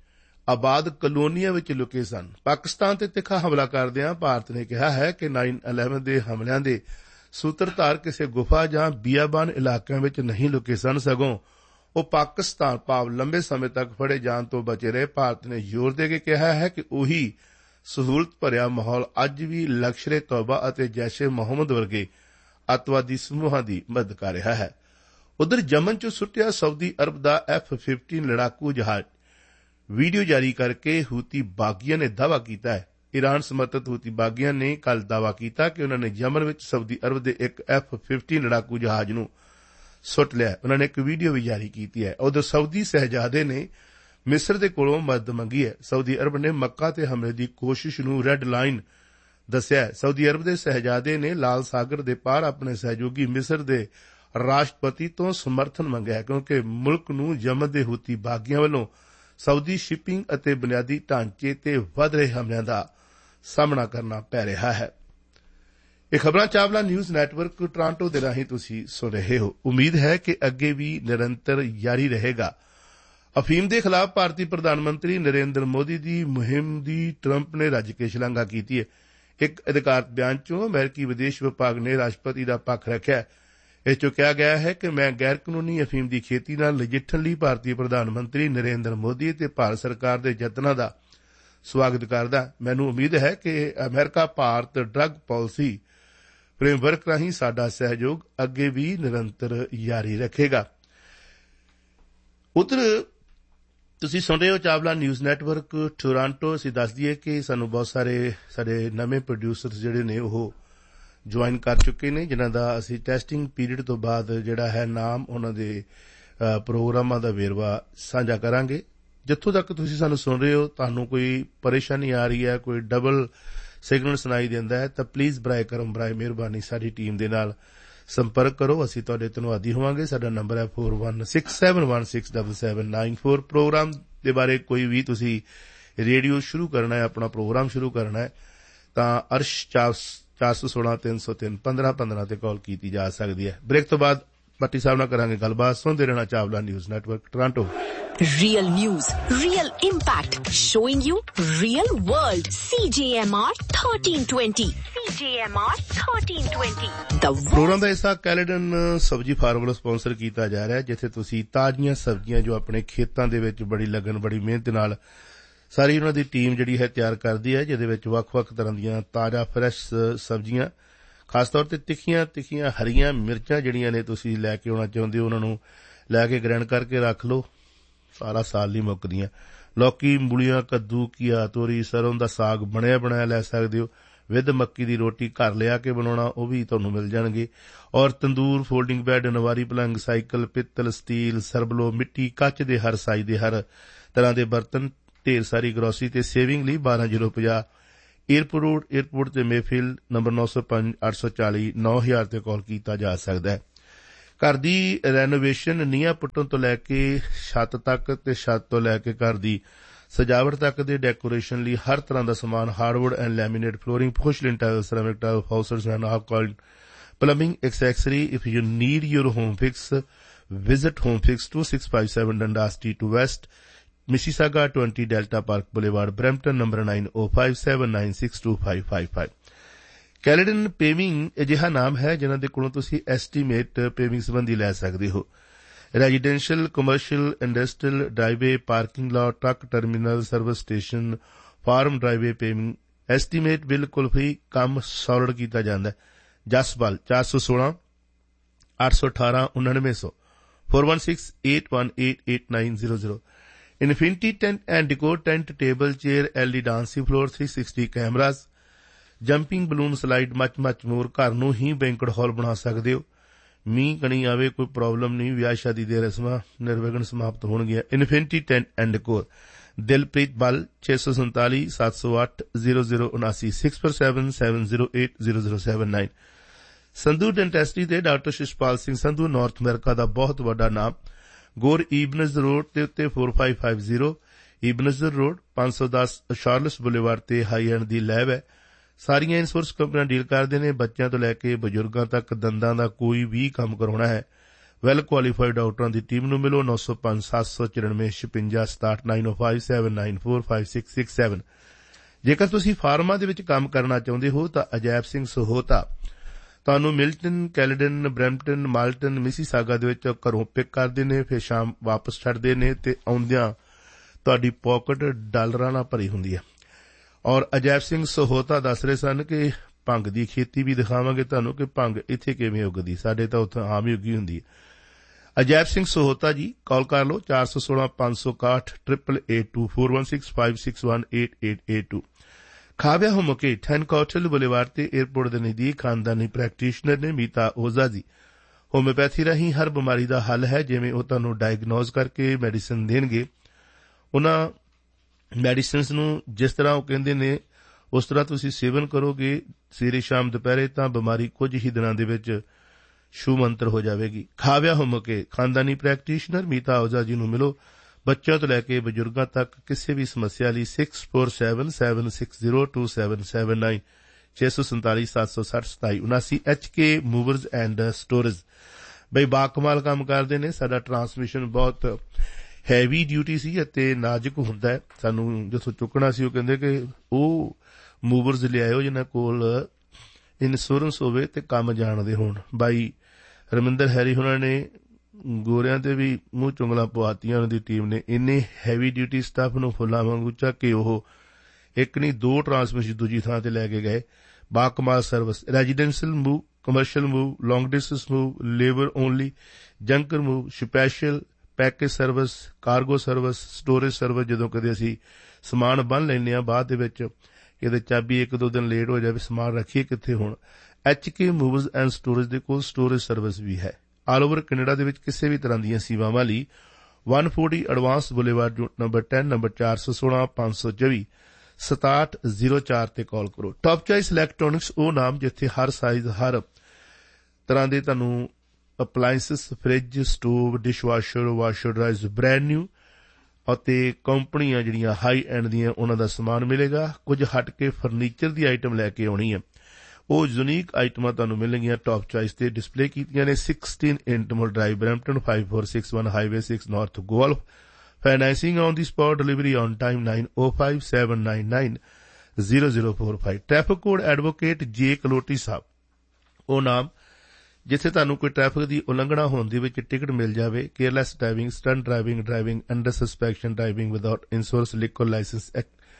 ਆਬਾਦ ਕਲੋਨੀਆਂ ਵਿੱਚ ਲੁਕੇ ਸਨ। ਪਾਕਿਸਤਾਨ ਤੇ ਤਿੱਖਾ ਹਮਲਾ ਕਰਦਿਆਂ ਭਾਰਤ ਨੇ ਕਿਹਾ ਹੈ ਕਿ ਨਾਈਨ ਇਲੈਵਨ ਦੇ ਹਮਲਿਆਂ ਦੇ ਸੂਤਰਧਾਰ ਕਿਸੇ ਗੁਫਾ ਜਾਂ ਬੀਆਬਾਨ ਇਲਾਕਿਆਂ ਵਿੱਚ ਨਹੀਂ ਲੁਕੇ ਸਨ, ਸਗੋਂ ਉਹ ਪਾਕਿਸਤਾਨ ਭਾਵ ਲੰਬੇ ਸਮੇਂ ਤੱਕ ਫੜੇ ਜਾਣ ਤੋਂ ਬਚੇ ਰਹੇ। ਭਾਰਤ ਨੇ ਜ਼ੋਰ ਦੇ ਕੇ ਕਿਹਾ ਹੈ ਕਿ ਉਹੀ ਸਹੂਲਤ ਭਰਿਆ ਮਾਹੌਲ ਅੱਜ ਵੀ ਲਸ਼ਕਰੇ ਤੌਬਾ ਅਤੇ ਜੈਸ਼ੇ ਮੁਹੰਮਦ ਵਰਗੇ ਅੱਤਵਾਦੀ ਸਮੂਹਾਂ ਦੀ ਮਦਦ ਕਰ ਰਿਹਾ ਹੈ। ਉਧਰ ਯਮਨ ਚ ਸੁੱਟਿਆ ਸਾਊਦੀ ਅਰਬ ਦਾ ਐਫ ਫਿਫਟੀਨ ਲੜਾਕੂ ਜਹਾਜ਼ ਵੀਡੀਓ ਜਾਰੀ ਕਰਕੇ ਹੂਤੀ ਬਾਗੀਆਂ ਨੇ ਦਾਅਵਾ ਕੀਤਾ ਹੈ। ਈਰਾਨ ਸਮਰਥਿਤ ਹੂਤੀ ਬਾਗੀਆਂ ਨੇ ਕੱਲ੍ਹ ਦਾਅਵਾ ਕੀਤਾ ਕਿ ਉਨ੍ਹਾਂ ਨੇ ਯਮਨ ਵਿੱਚ ਸਾਊਦੀ ਅਰਬ ਦੇ ਇੱਕ ਐਫ ਫਿਫਟੀਨ ਲੜਾਕੂ ਜਹਾਜ਼ ਨੂੰ ਸੁੱਟ ਲਿਆ। ਉਨ੍ਹਾਂ ਨੇ ਇੱਕ ਵੀਡੀਓ ਵੀ ਜਾਰੀ ਕੀਤੀ ਹੈ। ਉਧਰ ਸਾਊਦੀ ਸ਼ਹਿਜ਼ਾਦੇ ਨੇ ਮਿਸਰ ਦੇ ਕੋਲੋਂ ਮਦਦ ਮੰਗੀ ਹੈ। ਸਾਊਦੀ ਅਰਬ ਨੇ ਮੱਕਾ ਤੇ ਹਮਲੇ ਦੀ ਕੋਸ਼ਿਸ਼ ਨੂੰ ਰੈੱਡ ਲਾਈਨ ਦੱਸਿਆ ਹੈ। ਸਾਊਦੀ ਅਰਬ ਦੇ ਸ਼ਹਿਜ਼ਾਦੇ ਨੇ ਲਾਲ ਸਾਗਰ ਦੇ ਪਾਰ ਆਪਣੇ ਸਹਿਯੋਗੀ ਮਿਸਰ ਦੇ ਰਾਸ਼ਟਰਪਤੀ ਤੋਂ ਸਮਰਥਨ ਮੰਗਿਆ ਕਿਉਂਕਿ ਮੁਲਕ ਨੂੰ ਯਮਨ ਦੇ ਹੂਤੀ ਬਾਗੀਆਂ ਵੱਲੋਂ ਸਾਊਦੀ ਸ਼ਿਪਿੰਗ ਅਤੇ ਬੁਨਿਆਦੀ ਢਾਂਚੇ ਤੇ ਵਧ ਰਹੇ ਹਮਲਿਆਂ ਦਾ ਸਾਹਮਣਾ ਕਰਨਾ ਪੈ ਰਿਹਾ ਹੈ। ਇਹ ਖਬਰਾਂ ਚਾਵਲਾ ਨਿਊਜ਼ ਨੈਟਵਰਕ ਟੋਰਾਂਟੋ ਦੇ ਰਾਹੀਂ ਤੁਸੀਂ ਸੁਣ ਰਹੇ ਹੋ। ਉਮੀਦ ਹੈ ਕਿ ਅੱਗੇ ਵੀ ਨਿਰੰਤਰ ਜਾਰੀ ਰਹੇਗਾ। ਅਫੀਮ ਦੇ ਖਿਲਾਫ ਭਾਰਤੀ ਪ੍ਰਧਾਨ ਮੰਤਰੀ ਨਰਿੰਦਰ ਮੋਦੀ ਦੀ ਮੁਹਿੰਮ ਦੀ ਟਰੰਪ ਨੇ ਰੱਜ ਕੇ ਸ਼ਲਾਘਾ ਕੀਤੀ ਹੈ। ਇੱਕ ਅਧਿਕਾਰਤ ਬਿਆਨ ਚੋਂ ਅਮਰੀਕੀ ਵਿਦੇਸ਼ ਵਿਭਾਗ ਨੇ ਰਾਸ਼ਟਰਪਤੀ ਦਾ ਪੱਖ ਰੱਖਿਆ। ਇਸ ਚੋਂ ਕਿਹਾ ਗਿਆ ਹੈ ਕਿ ਮੈਂ ਗੈਰ ਕਾਨੂੰਨੀ ਅਫੀਮ ਦੀ ਖੇਤੀ ਨਾਲ ਨਜਿੱਠਣ ਲਈ ਭਾਰਤੀ ਪ੍ਰਧਾਨ ਮੰਤਰੀ ਨਰਿੰਦਰ ਮੋਦੀ ਅਤੇ ਭਾਰਤ ਸਰਕਾਰ ਦੇ ਯਤਨਾਂ ਦਾ ਸਵਾਗਤ ਕਰਦਾ। ਮੈਨੂੰ ਉਮੀਦ ਹੈ ਕਿ America Bharat drug policy framework ਰਾਹੀਂ ਸਾਡਾ ਸਹਿਯੋਗ ਅੱਗੇ ਵੀ ਨਿਰੰਤਰ ਜਾਰੀ ਰੱਖੇਗਾ। ਉਧਰ ਤੁਸੀਂ ਸੁਣ ਰਹੇ ਹੋ ਚਾਵਲਾ ਨਿਊਜ਼ ਨੈਟਵਰਕ ਟੋਰਾਂਟੋ। ਅਸੀਂ ਦੱਸ ਦਈਏ ਕਿ ਸਾਨੂੰ ਬਹੁਤ ਸਾਰੇ ਸਾਡੇ ਨਵੇਂ ਪ੍ਰੋਡਿਊਸਰਸ ਜਿਹੜੇ ਨੇ ਉਹ ਜੁਆਇਨ ਕਰ ਚੁੱਕੇ ਨੇ, ਜਿਨ੍ਹਾਂ ਦਾ ਅਸੀਂ ਟੈਸਟਿੰਗ ਪੀਰੀਅਡ ਤੋਂ ਬਾਅਦ ਜਿਹੜਾ ਹੈ ਨਾਮ ਉਹਨਾਂ ਦੇ ਪ੍ਰੋਗਰਾਮਾਂ ਦਾ ਵੇਰਵਾ ਸਾਂਝਾ ਕਰਾਂਗੇ। ਜਿੱਥੋਂ ਤੱਕ ਤੁਸੀਂ ਸਾਨੂੰ ਸੁਣ ਰਹੇ ਹੋ ਤੁਹਾਨੂੰ ਕੋਈ ਪਰੇਸ਼ਾਨੀ ਆ ਰਹੀ ਹੈ, ਕੋਈ ਡਬਲ ਸਿਗਨਲ ਸੁਣਾਈ ਦਿੰਦਾ ਹੈ ਤਾਂ ਪਲੀਜ਼ ਬਰਾਏ ਕਰਮ ਬਰਾਏ ਮਿਹਰਬਾਨੀ ਸਾਡੀ ਟੀਮ ਦੇ ਨਾਲ ਸੰਪਰਕ ਕਰੋ। ਅਸੀਂ ਤੁਹਾਡੇ ਧੰਨਵਾਦੀ ਹੋਵਾਂਗੇ। ਸਾਡਾ ਨੰਬਰ ਹੈ four one six seven one six seven seven nine four. Programme ਦੇ ਬਾਰੇ ਕੋਈ ਵੀ ਤੁਸੀਂ ਰੇਡੀਓ ਸ਼ੁਰੂ ਕਰਨਾ ਹੈ, ਆਪਣਾ ਪ੍ਰੋਗਰਾਮ ਸ਼ੁਰੂ ਕਰਨਾ ਹੈ ਤਾਂ ਅਰਸ਼ ਚਾਰ ਸੌ ਸੋਲਾਂ ਤਿੰਨ ਸੌ ਤਿੰਨ ਪੰਦਰਾਂ ਪੰਦਰਾਂ ਤੇ ਕਾਲ ਕੀਤੀ ਜਾ ਸਕਦੀ ਹੈ। ਬ੍ਰੇਕ ਤੋਂ ਬਾਅਦ ਪੱਟੀ ਸਾਹਿਬ ਨਾਲ ਕਰਾਂਗੇ ਗੱਲਬਾਤ। ਸੁਣਦੇ ਰਹਿਣਾ Chawla news network Toronto. Real news, real impact, showing you real world. C J M R thirteen twenty. C J M R thirteen twenty. The programme ਦਾ ਹਿੱਸਾ ਕੈਲੇਡਨ ਸਬਜ਼ੀ ਫਾਰਮ ਵੱਲੋਂ ਸਪਾਂਸਰ ਕੀਤਾ ਜਾ ਰਿਹਾ ਹੈ, ਜਿੱਥੇ ਤੁਸੀਂ ਤਾਜ਼ੀਆਂ ਸਬਜ਼ੀਆਂ ਜੋ ਆਪਣੇ ਖੇਤਾਂ ਦੇ ਵਿੱਚ ਬੜੀ ਲਗਨ ਬੜੀ ਮਿਹਨਤ ਨਾਲ ਸਾਰੀ ਉਹਨਾਂ ਦੀ ਟੀਮ ਜਿਹੜੀ ਹੈ ਤਿਆਰ ਕਰਦੀ ਹੈ, ਜਿਹਦੇ ਵਿੱਚ ਵੱਖ-ਵੱਖ ਤਰ੍ਹਾਂ ਦੀਆਂ ਤਾਜ਼ਾ ਫਰੈਸ਼ ਸਬਜ਼ੀਆਂ, ਖਾਸ ਤੌਰ ਤੇ ਤਿੱਖੀਆਂ ਤਿੱਖੀਆਂ ਹਰੀਆਂ ਮਿਰਚਾਂ ਜਿਹੜੀਆਂ ਨੇ ਤੁਸੀਂ ਲੈ ਕੇ ਆਉਣਾ ਚਾਹੁੰਦੇ ਹੋ ਉਹਨਾਂ ਨੂੰ ਲੈ ਕੇ ਗ੍ਰੈਂਡ ਕਰਕੇ ਰੱਖ ਲਓ, ਸਾਰਾ ਸਾਲ ਨਹੀਂ ਮੁੱਕਦੀਆਂ। ਲੌਕੀ, ਮੂਲੀਆਂ, ਕੱਦੂ, ਘੀਆ, ਤੋਰੀ, ਸਰੋਂ ਦਾ ਸਾਗ ਬਣਿਆ ਬਣਾਇਆ ਲੈ ਸਕਦੇ ਹੋ। ਵਿਦ ਮੱਕੀ ਦੀ ਰੋਟੀ ਘਰ ਲਿਆ ਕੇ ਬਣਾਉਣਾ, ਉਹ ਵੀ ਤੁਹਾਨੂੰ ਮਿਲ ਜਾਣਗੇ। ਔਰ ਤੰਦੂਰ, ਫੋਲਡਿੰਗ ਬੈੱਡ, ਨਵਾਰੀ ਪਲੰਗ, ਸਾਈਕਲ, ਪਿੱਤਲ, ਸਟੀਲ, ਸਰਬਲੋ, ਮਿੱਟੀ, ਕੱਚ ਦੇ ਹਰ ਸਾਈਜ਼ ਦੇ ਹਰ ਤਰ੍ਹਾਂ ਦੇ ਬਰਤਨ, ਢੇਰ ਸਾਰੀ ਗਰੋਸਰੀ ਤੇ ਸੇਵਿੰਗ ਲਈ ਬਾਰਾਂ ਜ਼ੀਰੋ ਪੰਜਾਹ ਏਅਰਪੋਰਟ ਰੋਡ, ਏਅਰਪੋਰਟ ਤੇ ਮੇਫੀਲਡ, ਨੰਬਰ ਨੌ ਸੌ ਪੰਜ ਅੱਠ ਸੌ ਚਾਲੀ ਨੌ ਹਜ਼ਾਰ ਤੇ ਕਾਲ ਕੀਤਾ ਜਾ ਸਕਦਾ ਹੈ। ਘਰ ਦੀ ਰੈਨੋਵੇਸ਼ਨ, ਨੀਹਾਂ ਪੁੱਟਣ ਤੋਂ ਲੈ ਕੇ ਛੱਤ ਤੱਕ ਤੇ ਛੱਤ ਤੋਂ ਲੈ ਕੇ ਘਰ ਦੀ ਸਜਾਵਟ ਤੱਕ ਦੇ ਡੈਕੋਰੇਸ਼ਨ ਲਈ ਹਰ ਤਰ੍ਹਾਂ ਦਾ ਸਮਾਨ, hardwood and laminate flooring, ਪੋਰਸਲਿਨ tile, ceramic tile, ਹਾਊਸਰਸ and ਆਲਕੋਹਲ, plumbing accessory. If you need your home fix, visit Home Fix, two six five seven Dundas Street West, Mississauga, twenty Delta Park Boulevard, Brampton, number nine oh five seven nine six two five five five. Caledon Paving ਅਜਿਹਾ ਨਾਮ ਹੈ ਜਿਨ੍ਹਾਂ ਦੇ ਕੋਲੋਂ ਤੁਸੀਂ estimate ਪੇਵਿੰਗ ਸੰਬੰਧੀ ਲੈ ਸਕਦੇ ਹੋ। Residential, commercial, industrial, driveway, parking lot, truck terminal, service station, farm driveway ਪੇਵਿੰਗ, estimate ਬਿਲਕੁਲ ਫ੍ਰੀ, ਕੰਮ ਸੌਲਿਡ ਕੀਤਾ ਜਾਂਦਾ ਹੈ। ਜਸਪਾਲ ਚਾਰ ਸੌ ਸੋਲਾਂ ਅੱਠ ਸੌ ਅਠਾਰਾਂ ਉਨਾਨਵੇਂ ਸੌ four one six eight one eight eight nine zero zero. Infinity Tent and Decor, tent, table, chair, L E D dancing floor, three sixty cameras, jumping balloon slide, much much ਮੋਰ। ਘਰ ਨੂੰ ਹੀ ਬੈਂਕਟ ਹਾਲ ਬਣਾ ਸਕਦੇ ਹੋ। ਮੀਂਹ ਕਣੀ ਆਵੇ, ਕੋਈ problem ਨਹੀਂ, ਵਿਆਹ ਸ਼ਾਦੀ ਦੇ ਰਸਮਾਂ ਨਿਰਵਿਘਨ ਸਮਾਪਤ ਹੋਣਗੀਆਂ। Infinity tent and decor, Dilpreet ਬਲ, ਛੇ ਸੌ ਸੰਤਾਲੀ ਸੱਤ ਸੌ ਅੱਠ ਜ਼ੀਰੋ ਜ਼ੀਰੋ ਉਨਾਸੀ six four seven seven zero eight zero zero seven nine. Sandhu ਡੈਂਟੈਸਟੀ ਦੇ doctor ਸ਼ਿਸ਼ਪਾਲ Singh Sandhu, north America ਦਾ ਬਹੁਤ ਵੱਡਾ ਨਾਮ, ਗੋਰ ਈਬਨਜ਼ ਰੋਡ ਦੇ ਉੱਤੇ four five five zero ਈਬਨਜ਼ road, ਪੰਜ ਸੌ ਦਸ ਸ਼ਾਰਲਸ ਬੁਲੇਵਾਰਡ ਤੇ ਹਾਈ ਐਂਡ ਦੀ ਲੈਬ ਹੈ। ਸਾਰੀਆਂ ਇੰਸ਼ੋਰੈਂਸ ਕੰਪਨੀਆਂ ਡੀਲ ਕਰਦੇ ਨੇ। ਬੱਚਿਆਂ ਤੋਂ ਲੈ ਕੇ ਬਜ਼ੁਰਗਾਂ ਤੱਕ ਦੰਦਾਂ ਦਾ ਕੋਈ ਵੀ ਕੰਮ ਕਰਾਉਣਾ ਹੈ, ਵੈਲ ਕੁਆਲੀਫਾਈਡ ਡਾਕਟਰਾਂ ਦੀ ਟੀਮ ਨੂੰ ਮਿਲੋ। ਨੌ ਸੌ ਪੰਜ ਸੱਤ ਸੌ ਚੁਰਾਨਵੇਂ ਛਪੰਜਾ ਸਤਾਹਠ nine oh five seven nine four five six six seven। ਜੇਕਰ ਤੁਸੀਂ ਫਾਰਮਾਂ ਦੇ ਵਿੱਚ ਕੰਮ ਕਰਨਾ ਚਾਹੁੰਦੇ ਹੋ ਤਾਂ ਅਜੈਬ ਸਿੰਘ ਸਹੋਤਾ ਤੁਹਾਨੂੰ Milton, Caledon, Brampton, Malton, Mississauga ਦੇ ਵਿੱਚ ਘਰੋਂ ਪਿਕ ਕਰਦੇ ਨੇ, ਫਿਰ ਸ਼ਾਮ ਵਾਪਸ ਛੱਡਦੇ ਨੇ ਤੇ ਆਉਂਦਿਆਂ ਤੁਹਾਡੀ ਪਾਕਟ ਡਾਲਰਾਂ ਨਾਲ ਭਰੀ ਹੁੰਦੀ ਹੈ। ਔਰ ਅਜੈਬ ਸਿੰਘ ਸਹੋਤਾ ਦੱਸ ਰਹੇ ਸਨ ਕਿ ਭੰਗ ਦੀ ਖੇਤੀ ਵੀ ਦਿਖਾਵਾਂਗੇ ਤੁਹਾਨੂੰ ਕਿ ਭੰਗ ਇੱਥੇ ਕਿਵੇਂ ਉੱਗਦੀ, ਸਾਡੇ ਤਾਂ ਉੱਥੇ ਆਮ ਹੀ ਉੱਗੀ ਹੁੰਦੀ ਹੈ। ਅਜੈਬ ਸਿੰਘ ਸਹੋਤਾ ਜੀ, ਕਾਲ ਕਰ ਲਓ ਚਾਰ ਸੌ ਸੋਲਾਂ ਪੰਜ ਸੌ ਇਕਾਹਠ triple eight two four one six five six one eight eight eight two। ਖਾਵਿਆ ਹੋਮਕੇ ten ਕੋਟਲ boulevard ਤੇ ਏਅਰਪੋਰਟ ਦੇ ਨਜ਼ਦੀਕ ਖਾਨਦਾਨੀ ਪ੍ਰੈਕਟੀਸ਼ਨਰ ਨੇ ਮੀਤਾ ਓਜ਼ਾ ਜੀ। ਹੋਮਿਓਪੈਥੀ ਰਾਹੀਂ ਹਰ ਬਿਮਾਰੀ ਦਾ ਹੱਲ ਹੈ। ਜਿਵੇਂ ਉਹ ਤੁਹਾਨੂੰ ਡਾਇਗਨੋਜ਼ ਕਰਕੇ ਮੈਡੀਸਨ ਦੇਣਗੇ, ਉਹਨਾਂ ਮੈਡੀਸਨਸ ਨੂੰ ਜਿਸ ਤਰ੍ਹਾਂ ਉਹ ਕਹਿੰਦੇ ਨੇ ਉਸ ਤਰ੍ਹਾਂ ਤੁਸੀਂ ਸੇਵਨ ਕਰੋਗੇ ਸਵੇਰੇ ਸ਼ਾਮ ਦੁਪਹਿਰੇ ਤਾਂ ਬਿਮਾਰੀ ਕੁਝ ਹੀ ਦਿਨਾਂ ਦੇ ਵਿੱਚ ਸ਼ੂ ਮੰਤਰ ਹੋ ਜਾਵੇਗੀ। ਖਾਵਿਆ ਹੋਮਕੇ ਖਾਨਦਾਨੀ ਪ੍ਰੈਕਟੀਸ਼ਨਰ ਮੀਤਾ ਓਜ਼ਾ ਜੀ ਨੂੰ ਮਿਲੋ। ਬੱਚਿਆਂ ਤੋਂ ਲੈ ਕੇ ਬਜ਼ੁਰਗਾਂ ਤੱਕ ਕਿਸੇ ਵੀ ਸਮੱਸਿਆ ਲਈ six four seven seven six zero two seven seven nine ਛੇ ਸੌ ਸੰਤਾਲੀ ਸੱਤ ਸੌ ਸੱਠ ਸਤਾਈ ਉਨਾਸੀ। ਐਚ ਕੇ ਮੂਵਰਜ਼ ਐਂਡ ਸਟੋਰੇਜ ਬਈ ਬਾਕਮਾਲ ਕੰਮ ਕਰਦੇ ਨੇ। ਸਾਡਾ ਟਰਾਂਸਮਿਸ਼ਨ ਬਹੁਤ ਹੈਵੀ ਡਿਊਟੀ ਸੀ ਅਤੇ ਨਾਜ਼ੁਕ ਹੁੰਦਾ ਹੈ। ਸਾਨੂੰ ਜਿੱਥੋਂ ਚੁੱਕਣਾ ਸੀ ਉਹ ਕਹਿੰਦੇ ਕਿ ਉਹ ਮੂਵਰਜ਼ ਲਿਆਇਓ ਜਿਨ੍ਹਾਂ ਕੋਲ ਇੰਸ਼ੋਰੈਂਸ ਹੋਵੇ ਤੇ ਕੰਮ ਜਾਣਦੇ ਹੋਣ। ਬਾਈ ਰਮਿੰਦਰ ਹੈਰੀ ਹੋਣਾ ਨੇ ਗੋਰਿਆਂ ਤੇ ਵੀ ਮੂੰਹ ਚੁੰਗਲਾਂ ਪਵਾਤੀਆਂ। ਉਹਨਾਂ ਦੀ ਟੀਮ ਨੇ ਇੰਨੇ ਹੈਵੀ ਡਿਊਟੀ ਸਟਾਫ ਨੂੰ ਫੁੱਲਾਂ ਵਾਂਗੂ ਚੱਕ ਕੇ ਉਹ ਇੱਕ ਨਹੀਂ ਦੋ ਟਰਾਂਸਮਿਸ਼ਨ ਦੂਜੀ ਥਾਂ ਤੇ ਲੈ ਕੇ ਗਏ। ਬਾਕਮਾਲ service, residential move, commercial move, ਲੌਂਗ distance move, labour only, ਜੰਕਰ move, special package service, cargo service, storage service. ਜਦੋਂ ਕਦੇ ਅਸੀਂ ਸਮਾਨ ਬੰਨ ਲੈਂਦੇ ਹਾਂ ਬਾਅਦ ਦੇ ਵਿੱਚ ਕਿਤੇ ਚਾਬੀ ਇੱਕ ਦੋ ਦਿਨ ਲੇਟ ਹੋ ਜਾਵੇ, ਸਮਾਨ ਰੱਖੀਏ ਕਿੱਥੇ ਹੁਣ। ਐਚ ਕੇ ਮੂਵਰਜ਼ ਐਂਡ ਸਟੋਰੇਜ ਦੇ ਕੋਲ ਸਟੋਰੇਜ ਸਰਵਿਸ ਵੀ ਹੈ। ਆਲ ਓਵਰ ਕੈਨੇਡਾ ਦੇ ਵਿੱਚ ਕਿਸੇ ਵੀ ਤਰ੍ਹਾਂ ਦੀਆਂ ਸੇਵਾਵਾਂ ਲਈ one forty advance boulevard number ਦਸ ਨੰਬਰ ਚਾਰ ਸੌ ਸੋਲਾਂ ਪੰਜ ਸੌ ਚੌਵੀ ਸਤਾਹਠ ਜ਼ੀਰੋ ਚਾਰ ਤੇ ਕਾਲ ਕਰੋ। ਟੌਪ ਚੋਇਸ ਇਲੈਕਟ੍ਰੋਨਿਕਸ ਉਹ ਨਾਮ ਜਿੱਥੇ ਹਰ ਸਾਈਜ਼ ਹਰ ਤਰ੍ਹਾਂ ਦੇ ਤੁਹਾਨੂੰ appliances, fridge, stove, dishwasher, washer ਡਰਾਇਰਸ brand new ਅਤੇ ਕੰਪਨੀਆਂ ਜਿਹੜੀਆਂ ਹਾਈ ਐਂਡ ਦੀਆਂ ਉਹਨਾਂ ਦਾ ਸਮਾਨ ਮਿਲੇਗਾ। ਕੁਝ ਹਟ ਕੇ ਫਰਨੀਚਰ ਦੀ ਆਈਟਮ ਲੈ ਕੇ ਆਉਣੀ ਹੈ, ਉਹ ਯੂਨੀਕ ਆਈਟਮਾਂ ਤੁਹਾਨੂੰ ਮਿਲਣਗੀਆਂ ਟੌਪ ਚੋਇਸ ਤੇ ਡਿਸਪਲੇ ਕੀਤੀਆਂ ਨੇ। sixteen ਇੰਟਮਲ drive, Brampton five four six one highway six north golf. Financing on the spot, delivery on time nine oh five seven nine nine zero zero four five। Traffic code advocate ਜੇ ਕਲੋਟੀ ਸਾਹਿਬ ਉਹ ਨਾਮ ਜਿੱਥੇ ਤੁਹਾਨੂੰ ਕੋਈ traffic ਦੀ ਉਲੰਘਣਾ ਹੋਣ ਦੇ ਵਿੱਚ ਟਿਕਟ ਮਿਲ ਜਾਵੇ। Careless driving, stunt driving, driving under ਸਸਪੈਕਸ਼ਨ, driving without insurance, liquor licence,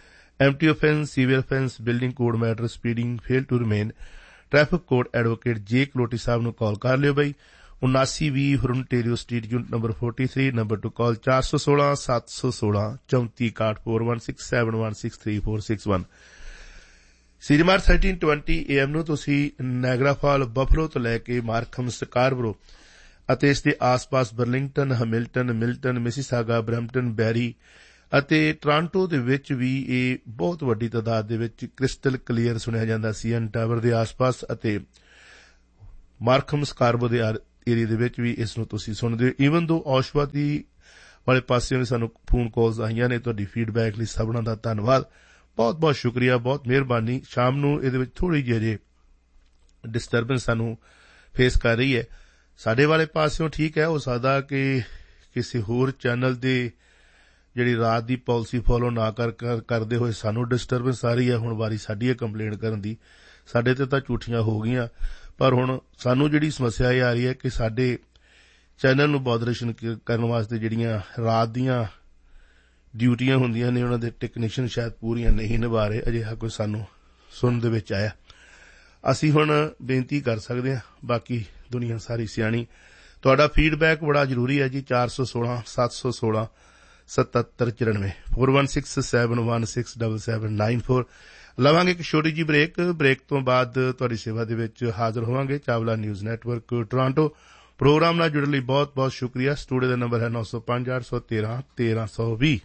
empty offence, severe offence, building code matter, speeding, fail to remain। Traffic code advocate ਜੇ ਕਲੋਟੀ ਸਾਹਿਬ ਨੂੰ ਕਾਲ ਕਰ ਲਿਓ ਬਈ। उनासी भी फ्रंटेरियो स्ट्रीट यूनिट नंबर तैंतालीस नंबर टू कॉल चार सौ सोलह सात सौ सोलह चौंती इकाठ four one six seven one six three four six one सीरीमार thirteen twenty A M ਨੂੰ ਤੁਸੀਂ ਨਾਇਗਰਾ ਫਾਲ ਬਫਲੋ ਤੋਂ ਲੈ ਕੇ ਮਾਰਖਮ ਸਕਾਰਬਰੋ ਅਤੇ ਇਸ ਦੇ ਆਸ-ਪਾਸ Burlington Hamilton Milton Mississauga Brampton ਬੈਰੀ ਅਤੇ ਟੋਰਾਂਟੋ ਦੇ ਵਿੱਚ ਵੀ ਇਹ ਬਹੁਤ ਵੱਡੀ ਤਾਦਾਦ ਦੇ ਵਿੱਚ ਕ੍ਰਿਸਟਲ ਕਲੀਅਰ ਸੁਣਿਆ ਜਾਂਦਾ ਸੀ ਐਨ ਟਾਵਰ ਦੇ ਆਸ-ਪਾਸ ਅਤੇ ਮਾਰਖਮ ਸਕਾਰਬਰੋ ਦੇ ਏਰੀਆ ਦੇ ਵਿੱਚ ਵੀ ਇਸ ਨੂੰ ਤੁਸੀਂ ਸੁਣਦੇ ਹੋ ਈਵਨ ਦੋ ਔਸ਼ਵਾ ਦੀ ਵਾਲੇ ਪਾਸਿਓਂ ਵੀ ਸਾਨੂੰ ਫੋਨ ਕਾਲਸ ਆਈਆਂ ਨੇ ਤੁਹਾਡੀ ਫੀਡਬੈਕ ਲਈ ਸਭਨਾਂ ਦਾ ਧੰਨਵਾਦ ਬਹੁਤ ਬਹੁਤ ਸ਼ੁਕਰੀਆ ਬਹੁਤ ਮਿਹਰਬਾਨੀ ਸ਼ਾਮ ਨੂੰ ਇਹਦੇ ਵਿੱਚ ਥੋੜੀ ਜਿਹੀ ਡਿਸਟਰਬੈਂਸ ਸਾਨੂੰ ਫੇਸ ਕਰ ਰਹੀ ਹੈ ਸਾਡੇ ਵਾਲੇ ਪਾਸਿਓਂ ਠੀਕ ਹੈ ਹੋ ਸਕਦਾ ਕਿ ਕਿਸੇ ਹੋਰ ਚੈਨਲ ਦੇ ਜਿਹੜੀ ਰਾਤ ਦੀ ਪਾਲਿਸੀ ਫੋਲੋ ਨਾ ਕਰ ਕਰਦੇ ਹੋਏ ਸਾਨੂੰ ਡਿਸਟਰਬੈਂਸ ਆ ਰਹੀ ਹੈ ਹੁਣ ਵਾਰੀ ਸਾਡੀ ਹੈ ਕੰਪਲੇਂਟ ਕਰਨ ਦੀ ਸਾਡੇ ਤੇ ਤਾਂ ਝੂਠੀਆਂ ਹੋ ਗਈਆਂ ਪਰ ਹੁਣ ਸਾਨੂੰ ਜਿਹੜੀ ਸਮੱਸਿਆ ਇਹ ਆ ਰਹੀ ਹੈ ਕਿ ਸਾਡੇ ਚੈਨਲ ਨੂੰ ਮੋਡਰੇਸ਼ਨ ਕਰਨ ਵਾਸਤੇ ਜਿਹੜੀਆਂ ਰਾਤ ਦੀਆਂ ਡਿਊਟੀਆਂ ਹੁੰਦੀਆਂ ਨੇ ਉਹਨਾਂ ਦੇ ਟੈਕਨੀਸ਼ੀਅਨ ਸ਼ਾਇਦ ਪੂਰੀਆਂ ਨਹੀਂ ਨਿਭਾ ਰਹੇ ਅਜਿਹਾ ਕੋਈ ਸਾਨੂੰ ਸੁਣਨ ਦੇ ਵਿੱਚ ਆਇਆ ਅਸੀਂ ਹੁਣ ਬੇਨਤੀ ਕਰ ਸਕਦੇ ਹਾਂ ਬਾਕੀ ਦੁਨੀਆ ਸਾਰੀ ਸਿਆਣੀ ਤੁਹਾਡਾ ਫੀਡਬੈਕ ਬੜਾ ਜ਼ਰੂਰੀ ਹੈ ਜੀ ਚਾਰ ਸੌ ਸੋਲਾਂ ਸੱਤ ਸੌ ਸੋਲਾਂ ਸਤੱਤਰ ਚੁਰਾਨਵੇਂ four one six seven one six seven seven nine four ਲਵਾਂਗੇ ਇੱਕ ਛੋਟੀ ਜਿਹੀ ਬ੍ਰੇਕ ਬ੍ਰੇਕ ਤੋਂ ਬਾਅਦ ਤੁਹਾਡੀ ਸੇਵਾ ਦੇ ਵਿੱਚ ਹਾਜ਼ਰ ਹੋਵਾਂਗੇ Chawla news network Toronto programme ਨਾਲ ਜੁੜਨ ਲਈ ਬਹੁਤ ਬਹੁਤ ਸ਼ੁਕਰੀਆ ਸਟੂਡੀਓ ਦਾ ਨੰਬਰ ਹੈ ਨੌ ਸੌ ਪੰਜ ਅੱਠ ਸੌ ਤੇਰਾਂ ਤੇਰਾਂ ਸੌ ਵੀਹ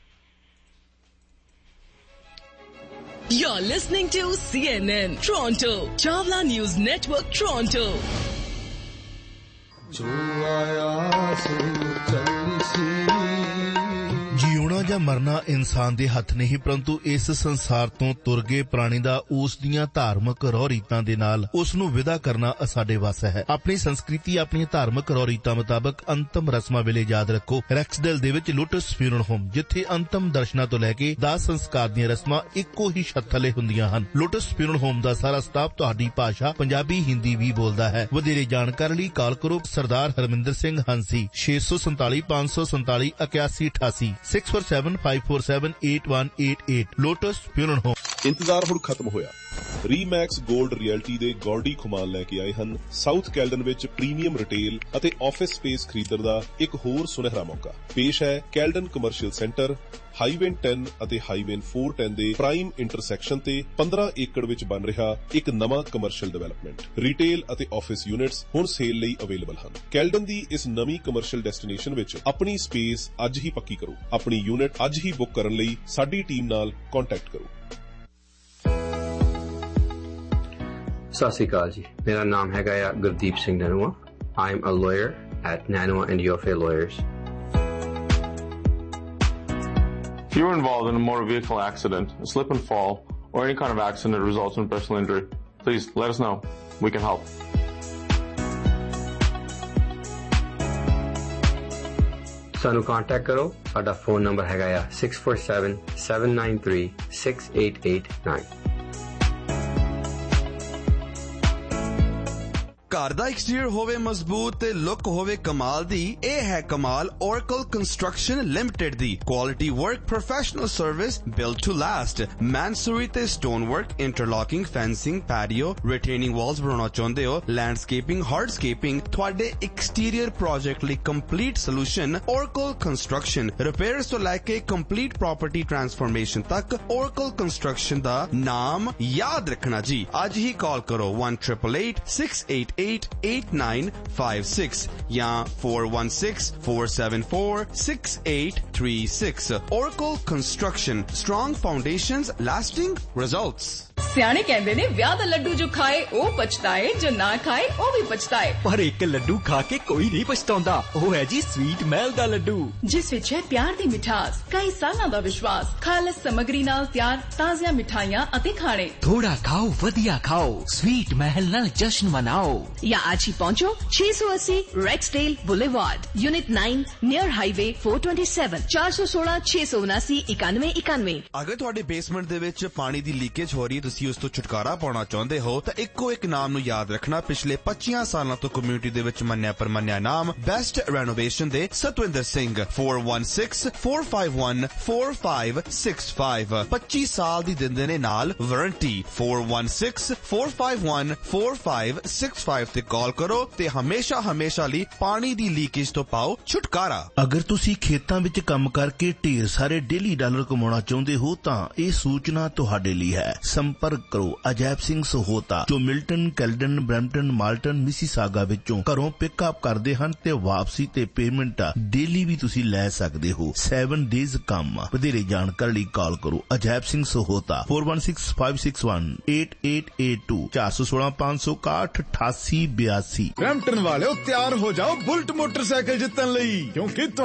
You're listening to C N N Toronto, Chawla News Network Toronto. जो आया सो चलसी ਜਿਉਣਾ ਜਾਂ ਮਰਨਾ ਇਨਸਾਨ ਦੇ ਹੱਥ ਨਹੀਂ ਪਰੰਤੂ ਇਸ ਸੰਸਾਰ ਤੋਂ ਤੁਰ ਗਏ ਪ੍ਰਾਣੀ ਦਾ ਉਸ ਦੀਆਂ ਧਾਰਮਿਕ ਰਹੁ ਰੀਤਾਂ ਦੇ ਨਾਲ ਉਸ ਨੂੰ ਵਿਦਾ ਕਰਨਾ ਸਾਡੇ ਵੱਸ ਹੈ ਆਪਣੀ ਸੰਸਕ੍ਰਿਤੀ ਆਪਣੀਆਂ ਧਾਰਮਿਕ ਰਹੁ ਰੀਤਾਂ ਮੁਤਾਬਕ ਅੰਤਮ ਰਸਮਾਂ ਵੇਲੇ ਯਾਦ ਰੱਖੋ ਰੈਕਸਡੇਲ ਦੇ ਵਿੱਚ ਲੋਟਸ ਫਿਊਨਰਲ ਹੋਮ ਜਿੱਥੇ ਅੰਤਮ ਦਰਸ਼ਨਾਂ ਤੋਂ ਲੈ ਕੇ ਦਾਹ ਸੰਸਕਾਰ ਦੀਆਂ ਰਸਮਾਂ ਇੱਕੋ ਹੀ ਛੱਤ ਥੱਲੇ ਹੁੰਦੀਆਂ ਹਨ ਲੋਟਸ ਫਿਊਨਰਲ ਹੋਮ ਦਾ ਸਾਰਾ ਸਟਾਫ ਤੁਹਾਡੀ ਭਾਸ਼ਾ ਪੰਜਾਬੀ ਹਿੰਦੀ ਵੀ ਬੋਲਦਾ ਹੈ ਵਧੇਰੇ ਜਾਣਕਾਰੀ ਲਈ ਕਾਲ ਕਰੋ ਸਰਦਾਰ ਹਰਮਿੰਦਰ ਸਿੰਘ ਹੰਸੀ ਛੇ ਸੌ ਸੰਤਾਲੀ ਪੰਜ ਸੌ ਸੰਤਾਲੀ ਇਕਿਆਸੀ ਅਠਾਸੀ six four seven five four seven eight one eight eight lotus funeral home ਇੰਤਜ਼ਾਰ ਹੁਣ ਖਤਮ ਹੋਇਆ ਰੀਮੈਕਸ ਗੋਲਡ ਰਿਐਲਟੀ ਦੇ ਗੌਰਡੀ ਖੁਮਾਨ ਲੈ ਕੇ ਆਏ ਹਨ ਸਾਊਥ ਕੈਲਡਨ ਵਿੱਚ ਪ੍ਰੀਮੀਅਮ ਰਿਟੇਲ ਅਤੇ ਆਫਿਸ ਸਪੇਸ ਖਰੀਦਣ ਦਾ ਇੱਕ ਹੋਰ ਸੁਨਹਿਰਾ ਮੌਕਾ ਪੇਸ਼ ਹੈ Caledon commercial centre highway ten ਅਤੇ ਹਾਈਵੇ ਫੋਰ ਟੈਨ ਦੇ ਪ੍ਰਾਈਮ ਇੰਟਰਸੈਕਸ਼ਨ ਤੇ ਪੰਦਰਾਂ ਏਕੜ ਵਿੱਚ ਬਣ ਰਿਹਾ ਇੱਕ ਨਵਾਂ ਕਮਰਸ਼ੀਅਲ ਡਿਵੈਲਪਮੈਂਟ ਰਿਟੇਲ ਅਤੇ ਆਫਿਸ ਯੂਨਿਟਸ ਹੁਣ ਸੇਲ ਲਈ ਅਵੇਲੇਬਲ ਹਨ ਕੈਲਡਨ ਦੀ ਇਸ ਨਵੀਂ ਕਮਰਸ਼ੀਅਲ ਡੈਸਟੀਨੇਸ਼ਨ ਵਿੱਚ ਆਪਣੀ ਸਪੇਸ ਅੱਜ ਹੀ ਪੱਕੀ ਕਰੋ ਆਪਣੀ ਯੂਨਿਟ ਅੱਜ ਹੀ ਬੁੱਕ ਕਰਨ ਲਈ ਸਾਡੀ ਟੀਮ ਨਾਲ ਕੰਟੈਕਟ ਕਰੋ ਸਤਿ ਸ਼੍ਰੀ ਅਕਾਲ ਜੀ ਮੇਰਾ ਨਾਮ ਹੈਗਾ ਆ Gurdeep Singh ਨਨੂਆ I am a lawyer at Nanoa and Yofe Lawyers. If you were involved in a motor vehicle accident, a slip and fall, or any kind of accident that results in personal injury, please let us know. We can help. ਸਾਨੂੰ contact ਕਰੋ ਸਾਡਾ phone number ਹੈਗਾ ਆ six four seven seven nine three six eight eight nine ਘਰ ਦਾ exterior ਹੋਵੇ ਮਜ਼ਬੂਤ ਤੇ look ਹੋਵੇ ਕਮਾਲ ਦੀ ਇਹ ਹੈ ਕਮਾਲ Oracle Construction Limited the quality work professional service built to last ਮੈਨਸੂਰੀ ਤੇ stone work ਇੰਟਰਲੌਕਿੰਗ fencing patio ਰਿਟੇਨਿੰਗ Waltz ਬਣਾਉਣਾ ਚਾਹੁੰਦੇ ਹੋ ਲੈਂਡਸਕੇਪਿੰਗ ਹਾਰਡਸਕੇਪਿੰਗ ਤੁਹਾਡੇ ਐਕਸਟੀਰੀਅਰ ਪ੍ਰੋਜੈਕਟ ਲਈ complete solution Oracle Construction repairs ਤੋਂ ਲੈ ਕੇ ਕੰਪਲੀਟ ਪ੍ਰਾਪਰਟੀ ਟ੍ਰਾਂਸਫਰਮੇਸ਼ਨ ਤੱਕ Oracle Construction ਦਾ ਨਾਮ ਯਾਦ ਰੱਖਣਾ ਜੀ ਅੱਜ ਹੀ ਕਾਲ ਕਰੋ one eight eight eight six eight eight eight nine five six या four one six four seven four six eight three six Oracle Construction strong foundations lasting results ਸਿਆਣੇ ਕਹਿੰਦੇ ਨੇ ਵਿਆਹ ਦਾ ਲੱਡੂ ਜੋ ਖਾਏ ਉਹ ਪਛਤਾਏ ਜੋ ਨਾ ਖਾਏ ਉਹ ਵੀ ਪਛਤਾਏ ਪਰ ਇੱਕ ਲੱਡੂ ਖਾ ਕੇ ਕੋਈ ਨਹੀਂ ਪਛਤਾਉਂਦਾ ਉਹ ਹੈ ਜੀ ਸਵੀਟ ਮਹਿਲ ਦਾ ਲੱਡੂ ਜਿਸ ਵਿੱਚ ਹੈ ਪਿਆਰ ਦੀ ਮਿਠਾਸ ਕਈ ਸਾਲਾਂ ਦਾ ਵਿਸ਼ਵਾਸ ਖਾਲਸ ਸਮੱਗਰੀ ਨਾਲ ਤਿਆਰ ਤਾਜ਼ੀਆਂ ਮਿਠਾਈਆਂ ਅਤੇ ਖਾਣੇ ਥੋੜਾ ਖਾਓ ਵਧੀਆ ਖਾਓ ਸਵੀਟ ਮਹਿਲ ਨਾਲ ਜਸ਼ਨ ਮਨਾਓ या आज ही पहुंचो छह सौ अस्सी रेक्सडेल boulevard unit nine near highway four twenty seven चार सौ सोलह छह सौ उनासी इक्यानवे इक्यानवे ਅਗਰ ਤੁਹਾਡੇ ਬੇਸਮੈਂਟ ਦੇ ਵਿੱਚ ਪਾਣੀ ਦੀ ਲੀਕੇਜ ਹੋ ਰਹੀ ਹੈ ਤੁਸੀਂ ਉਸ ਤੋਂ ਛੁਟਕਾਰਾ ਪਾਉਣਾ ਚਾਹੁੰਦੇ ਹੋ ਤਾਂ ਇੱਕੋ ਇੱਕ ਨਾਮ ਨੂੰ ਯਾਦ ਰੱਖਣਾ ਪਿਛਲੇ ਪੱਚੀਆਂ ਸਾਲਾਂ ਤੋਂ ਕਮਿਊਨਿਟੀ ਦੇ ਵਿੱਚ ਮੰਨਿਆ ਪਰਮੰਨਿਆ ਨਾਮ ਬੈਸਟ ਰੈਨੋਵੇਸ਼ਨ ਦੇ Satwinder Singh four one six four five one four five six five ਪੱਚੀ ਸਾਲ ਦੀ ਦਿੰਦੇ ਨੇ ਨਾਲ warranty four one six four five one four five six five five ਤੇ ਕਾਲ ਕਰੋ ਤੇ ਹਮੇਸ਼ਾ ਹਮੇਸ਼ਾ ਲਈ ਪਾਣੀ ਦੀ ਲੀਕੇਜ ਤੋਂ ਪਾਓ ਛੁਟਕਾਰਾ। ਅਗਰ ਤੁਸੀਂ ਖੇਤਾਂ ਵਿੱਚ ਕੰਮ ਕਰਕੇ ਢੇਰ ਸਾਰੇ ਡੇਲੀ ਡਾਲਰ ਕਮਾਉਣਾ ਚਾਹੁੰਦੇ ਹੋ ਤਾਂ ਇਹ ਸੂਚਨਾ ਤੁਹਾਡੇ ਲਈ ਹੈ। ਸੰਪਰਕ ਕਰੋ ਅਜੈਬ ਸਿੰਘ ਸਹੋਤਾ ਜੋ Milton, Caledon, Brampton, Malton, Mississauga ਵਿੱਚੋਂ ਘਰੋਂ ਪਿਕਅਪ ਕਰਦੇ ਹਨ ਤੇ ਵਾਪਸੀ ਤੇ ਪੇਮੈਂਟ ਡੇਲੀ ਵੀ ਤੁਸੀਂ ਲੈ ਸਕਦੇ ਹੋ। ਸੈਵਨ ਡੇਜ਼ ਕੰਮ। ਵਧੇਰੇ ਜਾਣਕਾਰੀ ਲਈ ਕਾਲ ਕਰੋ Ajaib Singh Sahota four one six five six one eight eight eight two ਚਾਰ ਸੌ ਸੋਲਾਂ ਪੰਜ ਸੌ ਇਕਾਹਠ ਅਠਾਸੀ ਬਿਆਸੀ। ਬਰੈਂਪਟਨ ਵਾਲਿਓ ਤਿਆਰ ਹੋ ਜਾਓ ਬੁਲਟ ਮੋਟਰਸਾਈਕਲ ਜਿੱਤਣ ਲਈ, ਕਿਉਂਕਿ